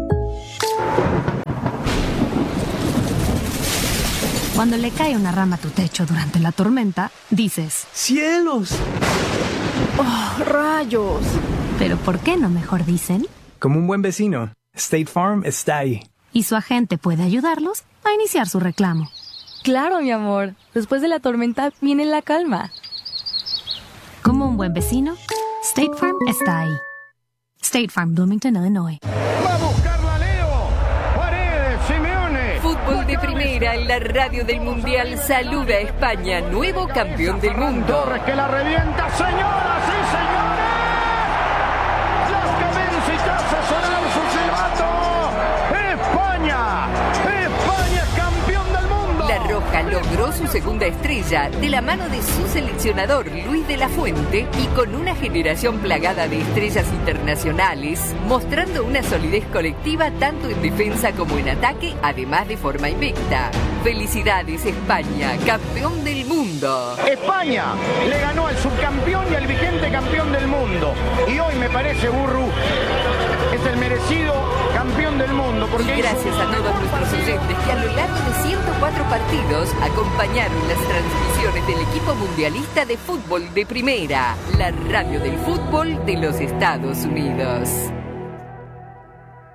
Cuando le cae una rama a tu techo durante la tormenta, dices: ¡Cielos! ¡Oh, rayos! ¿Pero por qué no mejor dicen? Como un buen vecino, State Farm está ahí. Y su agente puede ayudarlos a iniciar su reclamo. Claro, mi amor. Después de la tormenta viene la calma. Como un buen vecino, State Farm está ahí. State Farm, Bloomington, Illinois. ¡Va a buscarla Leo! ¡Paredes, Simeone! Fútbol de primera en la radio del Mundial saluda a España, nuevo campeón del mundo. Torres que la revienta, señoras y señores. Las que vence y te hace sonar su silbato. ¡España! ¡España es campeón del mundo! La Roja logró su segunda estrella de la mano de su seleccionador Luis de la Fuente y con una generación plagada de estrellas internacionales, mostrando una solidez colectiva tanto en defensa como en ataque, además de forma invicta. Felicidades España, campeón del mundo. España le ganó al subcampeón y al vigente campeón del mundo. Y hoy me parece, Burru, es el merecido campeón del mundo. Porque y gracias a todos nuestros oyentes que a lo largo de ciento cuatro partidos acompañaron las transmisiones del equipo mundialista de fútbol de primera, la radio del fútbol de los Estados Unidos.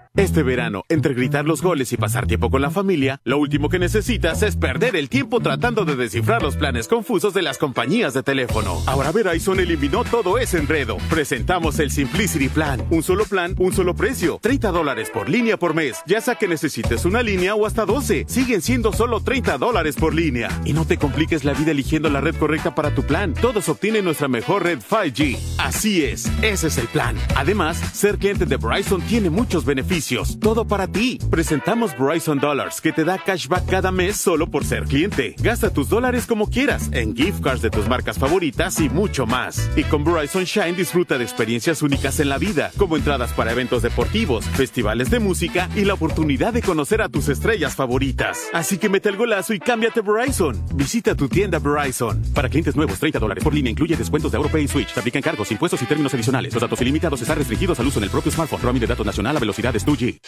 Este verano, entre gritar los goles y pasar tiempo con la familia, lo último que necesitas es perder el tiempo tratando de descifrar los planes confusos de las compañías de teléfono. Ahora Verizon eliminó todo ese enredo. Presentamos el Simplicity Plan. Un solo plan, un solo precio. treinta dólares por línea por mes. Ya sea que necesites una línea o hasta doce. Siguen siendo solo treinta dólares por línea. Y no te compliques la vida eligiendo la red correcta para tu plan. Todos obtienen nuestra mejor red cinco G. Así es, ese es el plan. Además, ser cliente de Verizon tiene muchos beneficios. Todo para ti. Presentamos Verizon Dollars, que te da cashback cada mes solo por ser cliente. Gasta tus dólares como quieras, en gift cards de tus marcas favoritas y mucho más. Y con Verizon Shine disfruta de experiencias únicas en la vida, como entradas para eventos deportivos, festivales de música y la oportunidad de conocer a tus estrellas favoritas. Así que mete el golazo y cámbiate Verizon. Visita tu tienda Verizon. Para clientes nuevos, treinta dólares por línea incluye descuentos de AuroPay y Switch. Se aplican cargos, impuestos y términos adicionales. Los datos ilimitados están restringidos al uso en el propio smartphone. Roaming de datos nacional a velocidades dos G.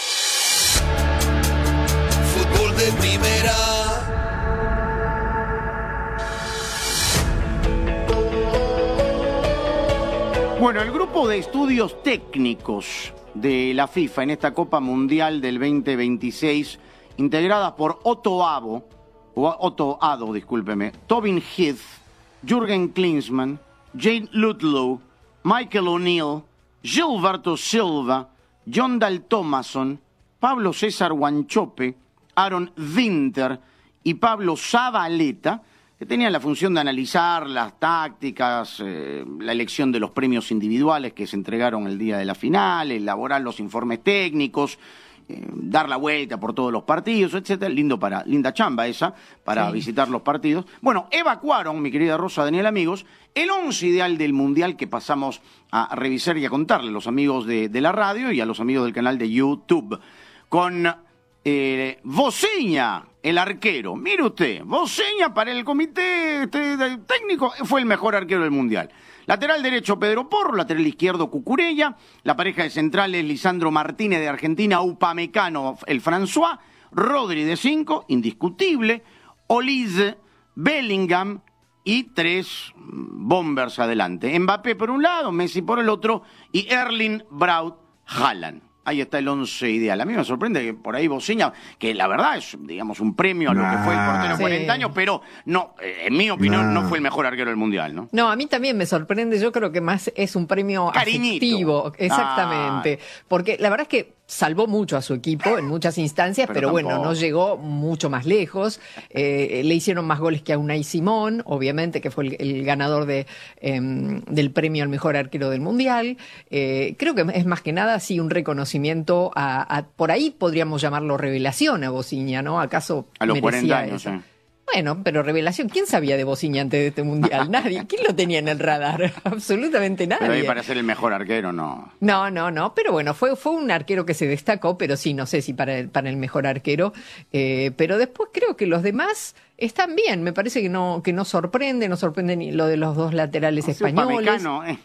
Fútbol de primera. Bueno, el grupo de estudios técnicos de la FIFA en esta Copa Mundial del veinte veintiséis, integrada por Otto Abo, o Otto Addo, discúlpeme, Tobin Heath, Jürgen Klinsmann, Jane Ludlow, Michael O'Neill, Gilberto Silva, John Dal Thomason, Pablo César Wanchope, Aaron Winter y Pablo Zabaleta, que tenían la función de analizar las tácticas, eh, la elección de los premios individuales que se entregaron el día de la final, elaborar los informes técnicos, eh, dar la vuelta por todos los partidos, etcétera. Lindo para, linda chamba esa, para sí. visitar los partidos. Bueno, evacuaron, mi querida Rosa, Daniel, amigos, el once ideal del Mundial que pasamos a revisar y a contarle a los amigos de, de la radio y a los amigos del canal de YouTube. Con eh, Vozinha, el arquero. Mire usted, Vozinha para el comité este, técnico fue el mejor arquero del Mundial. Lateral derecho Pedro Porro, lateral izquierdo Cucurella, la pareja de centrales Lisandro Martínez de Argentina, Upamecano el François, Rodri de cinco, indiscutible, Olise, Bellingham y tres bombers adelante. Mbappé por un lado, Messi por el otro y Erling Braut Haaland. Ahí está el once ideal. A mí me sorprende que por ahí Vozinha, que la verdad es, digamos, un premio a lo nah. que fue el portero de sí. cuarenta años, pero no, en mi opinión nah. no fue el mejor arquero del Mundial, ¿no? No, a mí también me sorprende. Yo creo que más es un premio Cariñito. afectivo. Exactamente. Ah. Porque la verdad es que salvó mucho a su equipo en muchas instancias, pero, pero bueno, no llegó mucho más lejos. Eh, le hicieron más goles que a Unai Simón, obviamente, que fue el, el ganador de, eh, del premio al mejor arquero del Mundial. Eh, creo que es más que nada, sí, un reconocimiento a, a por ahí podríamos llamarlo revelación a Vozinha, ¿no? ¿Acaso a los merecía cuarenta años, eso? Sí. Bueno, pero revelación, ¿quién sabía de Vozinha antes de este Mundial? Nadie. ¿Quién lo tenía en el radar? Absolutamente nadie. Pero ahí para ser el mejor arquero, no. No, no, no, pero bueno, fue, fue un arquero que se destacó, pero sí, no sé si para el, para el mejor arquero, eh, pero después creo que los demás están bien, me parece que no, que no sorprende, no sorprende ni lo de los dos laterales no, españoles. Upamecano, eh.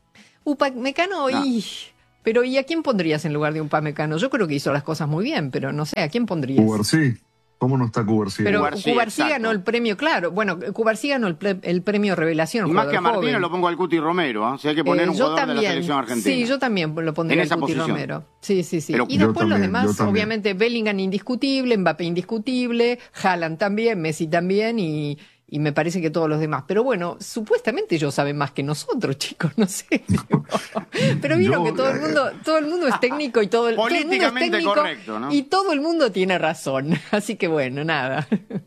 Upamecano, no. y... Pero ¿y a quién pondrías en lugar de Upamecano? Yo creo que hizo las cosas muy bien, pero no sé, ¿a quién pondrías? Cubarsí. ¿Cómo no está Cubarsí? Pero Cubarsí, Cubarsí ganó el premio, claro. Bueno, Cubarsí ganó el, ple, el premio Revelación. Y más que a Martínez joven. Lo pongo al Cuti Romero, ¿eh? O sea, hay que poner eh, un jugador también, de la selección argentina. Sí, yo también lo pondría al Cuti posición. Romero. Sí, sí, sí. Pero y después también, los demás, obviamente, Bellingham indiscutible, Mbappé indiscutible, Haaland también, Messi también y... Y me parece que todos los demás. Pero bueno, supuestamente ellos saben más que nosotros, chicos, no sé. Pero vieron Yo, que todo el mundo, todo el mundo es técnico y todo el, todo el mundo es técnico correcto, ¿no? Y todo el mundo tiene razón. Así que bueno, nada.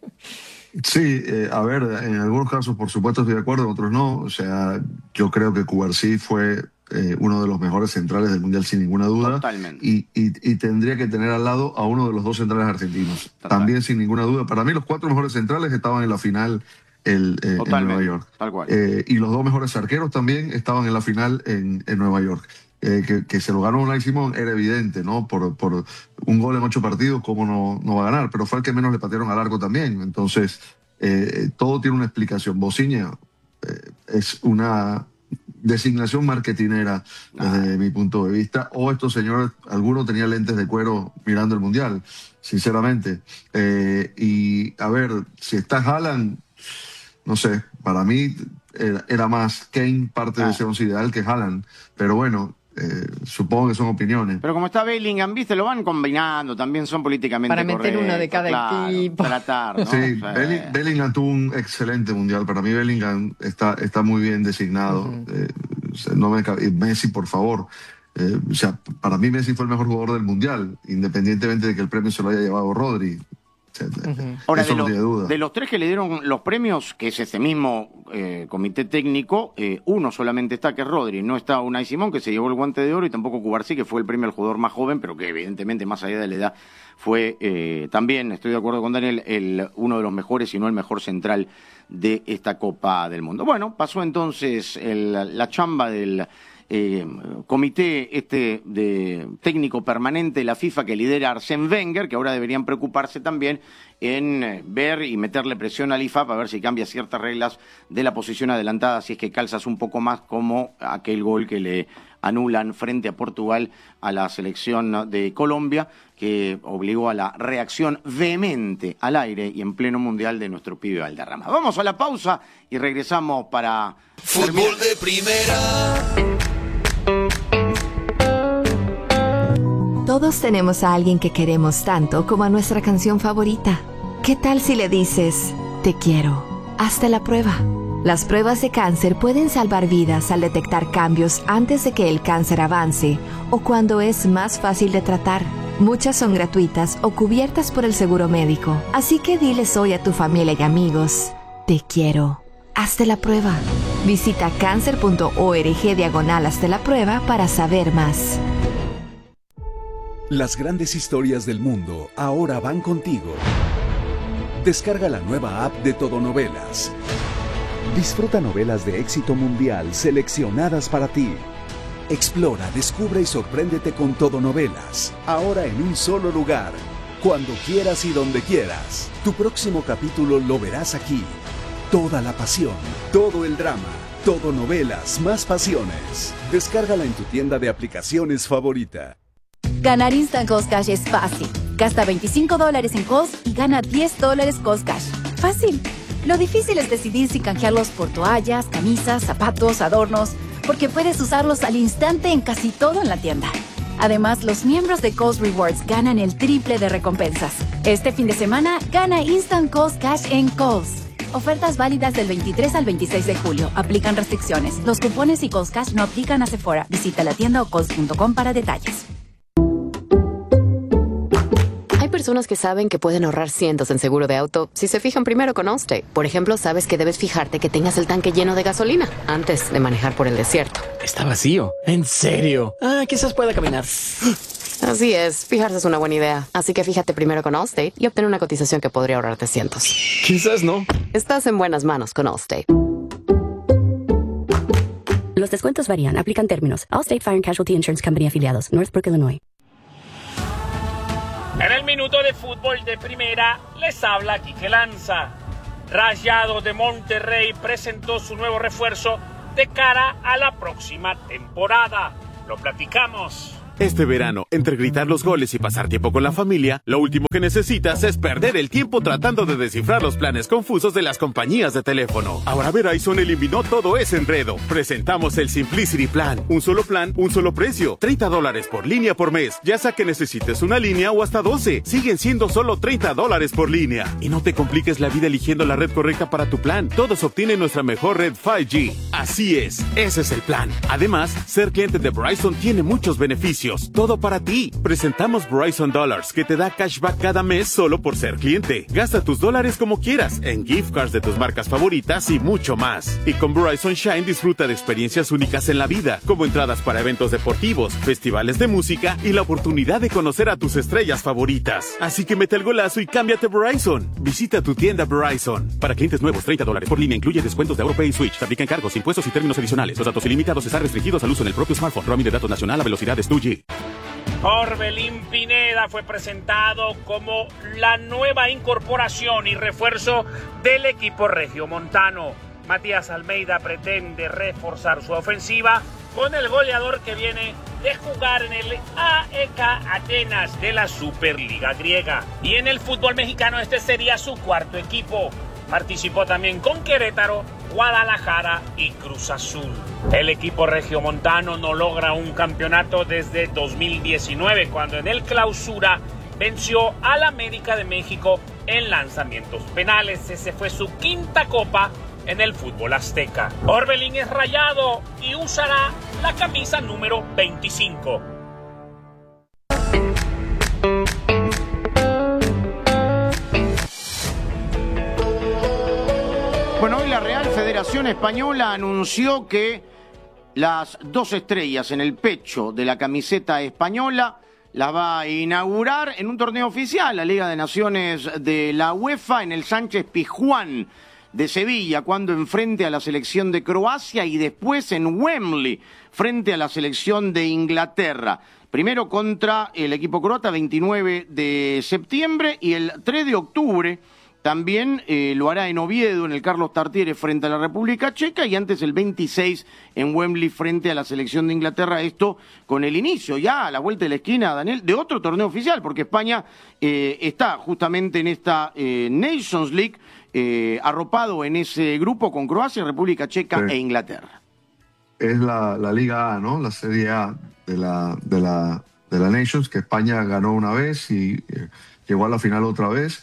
Sí, eh, a ver, en algunos casos por supuesto estoy de acuerdo, en otros no. O sea, yo creo que Cubarsí fue eh, uno de los mejores centrales del Mundial sin ninguna duda. Totalmente. Y, y, y tendría que tener al lado a uno de los dos centrales argentinos. Total. También sin ninguna duda. Para mí los cuatro mejores centrales estaban en la final el, eh, en Nueva York. Tal cual. Eh, y los dos mejores arqueros también estaban en la final en, en Nueva York. Eh, que, que se lo ganó Unai Simón era evidente, ¿no? Por, por un gol en ocho partidos, ¿cómo no, no va a ganar? Pero fue el que menos le patearon al arco también. Entonces, eh, todo tiene una explicación. Vozinha eh, es una designación marketinera desde ah. mi punto de vista. O estos señores, algunos tenían lentes de cuero mirando el Mundial, sinceramente. Eh, y, a ver, si está Haaland, no sé, para mí era, era más Kane parte ah. de ese once ideal que Haaland. Pero bueno, Eh, supongo que son opiniones. Pero como está Bellingham, viste, lo van combinando, también son políticamente para meter correctos, uno de cada claro, equipo. Tratar, ¿no? Sí, O sea, Belling- Bellingham tuvo un excelente mundial. Para mí Bellingham está, está muy bien designado. Uh-huh. eh, o sea, no me cabe- Messi, por favor. Eh, o sea, para mí Messi fue el mejor jugador del mundial, independientemente de que el premio se lo haya llevado Rodri. Uh-huh. Ahora, eso de, no lo, tiene duda. de los tres que le dieron los premios, que es ese mismo eh, comité técnico, eh, uno solamente está, que es Rodri. No está Unai Simón, que se llevó el guante de oro, y tampoco Cubarsí, que fue el premio al jugador más joven, pero que evidentemente, más allá de la edad, fue eh, también, estoy de acuerdo con Daniel, el, uno de los mejores, si no el mejor central de esta Copa del Mundo. Bueno, pasó entonces el, la chamba del... Eh, comité este de técnico permanente de la FIFA que lidera Arsène Wenger, que ahora deberían preocuparse también en eh, ver y meterle presión al I F A B para ver si cambia ciertas reglas de la posición adelantada, si es que calzas un poco más, como aquel gol que le anulan frente a Portugal a la selección de Colombia, que obligó a la reacción vehemente al aire y en pleno mundial de nuestro pibe Valderrama. Vamos a la pausa y regresamos para Fútbol de Primera. Todos tenemos a alguien que queremos tanto como a nuestra canción favorita. ¿Qué tal si le dices, te quiero? Hazte la prueba. Las pruebas de cáncer pueden salvar vidas al detectar cambios antes de que el cáncer avance o cuando es más fácil de tratar. Muchas son gratuitas o cubiertas por el seguro médico. Así que diles hoy a tu familia y amigos, te quiero. Hazte la prueba. Visita cáncer.org diagonal hazte la prueba para saber más. Las grandes historias del mundo ahora van contigo. Descarga la nueva app de Todonovelas. Disfruta novelas de éxito mundial seleccionadas para ti. Explora, descubre y sorpréndete con Todonovelas. Ahora en un solo lugar. Cuando quieras y donde quieras. Tu próximo capítulo lo verás aquí. Toda la pasión, todo el drama. Todonovelas, más pasiones. Descárgala en tu tienda de aplicaciones favorita. Ganar Instant Cost Cash es fácil. Gasta veinticinco dólares en Cost y gana diez dólares Cost Cash. Fácil. Lo difícil es decidir si canjearlos por toallas, camisas, zapatos, adornos, porque puedes usarlos al instante en casi todo en la tienda. Además, los miembros de Cost Rewards ganan el triple de recompensas. Este fin de semana, gana Instant Cost Cash en Cost. Ofertas válidas del veintitrés al veintiséis de julio. Aplican restricciones. Los cupones y Cost Cash no aplican a Sephora. Visita la tienda o cost punto com para detalles. Hay personas que saben que pueden ahorrar cientos en seguro de auto si se fijan primero con Allstate. Por ejemplo, sabes que debes fijarte que tengas el tanque lleno de gasolina antes de manejar por el desierto. Está vacío. ¿En serio? Ah, quizás pueda caminar. Así es, fijarse es una buena idea. Así que fíjate primero con Allstate y obtén una cotización que podría ahorrarte cientos. Quizás no. Estás en buenas manos con Allstate. Los descuentos varían. Aplican términos. Allstate Fire and Casualty Insurance Company afiliados. Northbrook, Illinois. En el minuto de fútbol de primera, les habla Quique Lanza. Rayados de Monterrey presentó su nuevo refuerzo de cara a la próxima temporada. Lo platicamos. Este verano, entre gritar los goles y pasar tiempo con la familia, lo último que necesitas es perder el tiempo tratando de descifrar los planes confusos de las compañías de teléfono. Ahora Verizon eliminó todo ese enredo. Presentamos el Simplicity Plan. Un solo plan, un solo precio. treinta dólares por línea por mes. Ya sea que necesites una línea o hasta doce. Siguen siendo solo treinta dólares por línea. Y no te compliques la vida eligiendo la red correcta para tu plan. Todos obtienen nuestra mejor red cinco G. Así es, ese es el plan. Además, ser cliente de Verizon tiene muchos beneficios. Todo para ti. Presentamos Verizon Dollars, que te da cashback cada mes solo por ser cliente. Gasta tus dólares como quieras, en gift cards de tus marcas favoritas y mucho más. Y con Verizon Shine disfruta de experiencias únicas en la vida, como entradas para eventos deportivos, festivales de música y la oportunidad de conocer a tus estrellas favoritas. Así que mete el golazo y cámbiate Verizon. Visita tu tienda Verizon. Para clientes nuevos, treinta dólares por línea, incluye descuentos de AuroPay y Switch. Se aplican cargos, impuestos y términos adicionales. Los datos ilimitados están restringidos al uso en el propio smartphone. Roaming de datos nacional a velocidades dos G. Orbelín Pineda fue presentado como la nueva incorporación y refuerzo del equipo regiomontano. Matías Almeida pretende reforzar su ofensiva con el goleador que viene de jugar en el A E K Atenas de la Superliga griega. Y en el fútbol mexicano este sería su cuarto equipo. Participó también con Querétaro, Guadalajara y Cruz Azul. El equipo regiomontano no logra un campeonato desde dos mil diecinueve, cuando en el Clausura venció al América de México en lanzamientos penales. Ese fue su quinta copa en el fútbol azteca. Orbelín es rayado y usará la camisa número veinticinco. Bueno, hoy la Real Federación Española anunció que las dos estrellas en el pecho de la camiseta española las va a inaugurar en un torneo oficial, la Liga de Naciones de la UEFA, en el Sánchez Pizjuán de Sevilla, cuando enfrente a la selección de Croacia, y después en Wembley, frente a la selección de Inglaterra. Primero contra el equipo croata, veintinueve de septiembre, y el tres de octubre también eh, lo hará en Oviedo, en el Carlos Tartiere, frente a la República Checa, y antes el veintiséis en Wembley frente a la selección de Inglaterra. Esto con el inicio ya a la vuelta de la esquina, Daniel, de otro torneo oficial, porque España eh, está justamente en esta eh, Nations League, eh, arropado en ese grupo con Croacia, República Checa sí. e Inglaterra. Es la, la Liga A, ¿no? La Serie A de la, de la, de la Nations, que España ganó una vez y eh, llegó a la final otra vez.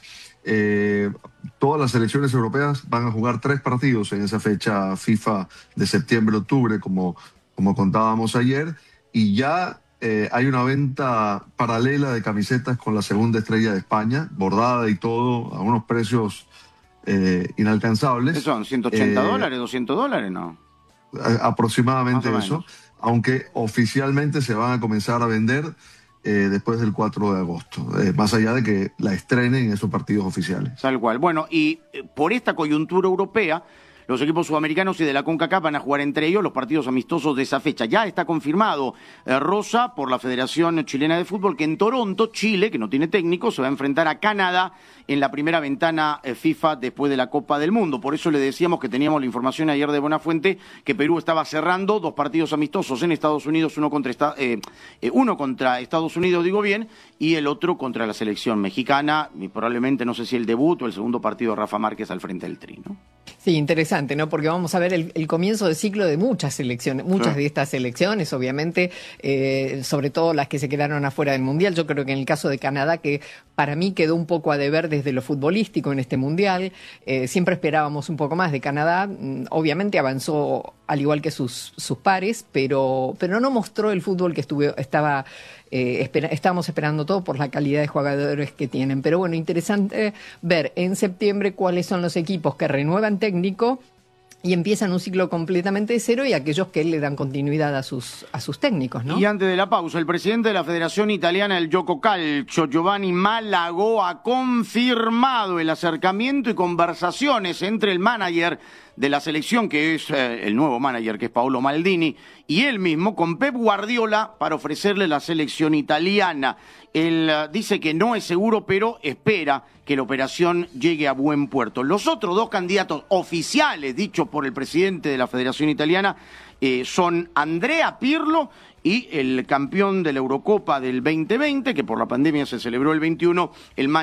Eh, todas las selecciones europeas van a jugar tres partidos en esa fecha FIFA de septiembre-octubre, como, como contábamos ayer, y ya eh, hay una venta paralela de camisetas con la segunda estrella de España, bordada y todo, a unos precios eh, inalcanzables. ¿Qué son? ¿ciento ochenta eh, dólares? ¿doscientos dólares? No. Aproximadamente eso, aunque oficialmente se van a comenzar a vender Eh, después del cuatro de agosto, eh, más allá de que la estrenen en esos partidos oficiales. Tal cual. Bueno, y eh, por esta coyuntura europea, los equipos sudamericanos y de la CONCACAF van a jugar entre ellos los partidos amistosos de esa fecha. Ya está confirmado, eh, Rosa, por la Federación Chilena de Fútbol, que en Toronto, Chile, que no tiene técnico, se va a enfrentar a Canadá en la primera ventana eh, FIFA después de la Copa del Mundo. Por eso le decíamos que teníamos la información ayer de Buenafuente que Perú estaba cerrando dos partidos amistosos en Estados Unidos, uno contra, esta, eh, eh, uno contra Estados Unidos, digo bien, y el otro contra la selección mexicana, y probablemente, no sé si el debut o el segundo partido de Rafa Márquez al frente del Tri, ¿no? Sí, interesante, ¿no? Porque vamos a ver el, el comienzo de ciclo de muchas selecciones, muchas sí. de estas selecciones, obviamente, eh, sobre todo las que se quedaron afuera del Mundial. Yo creo que en el caso de Canadá, que para mí quedó un poco a deber desde lo futbolístico en este Mundial, eh, siempre esperábamos un poco más de Canadá. Obviamente avanzó al igual que sus, sus pares, pero, pero no mostró el fútbol que estuve, estaba... Eh, espera, estamos esperando todo por la calidad de jugadores que tienen. Pero bueno, interesante ver en septiembre cuáles son los equipos que renuevan técnico y empiezan un ciclo completamente de cero, y aquellos que le dan continuidad a sus, a sus técnicos, ¿no? Y antes de la pausa, el presidente de la Federación Italiana del Gioco Calcio, Giovanni Malagò, ha confirmado el acercamiento y conversaciones entre el manager de la selección, que es eh, el nuevo manager, que es Paolo Maldini, y él mismo, con Pep Guardiola, para ofrecerle la selección italiana. Él uh, dice que no es seguro, pero espera que la operación llegue a buen puerto. Los otros dos candidatos oficiales, dichos por el presidente de la Federación Italiana, eh, son Andrea Pirlo y el campeón de la Eurocopa del veinte veinte, que por la pandemia se celebró el veintiuno, el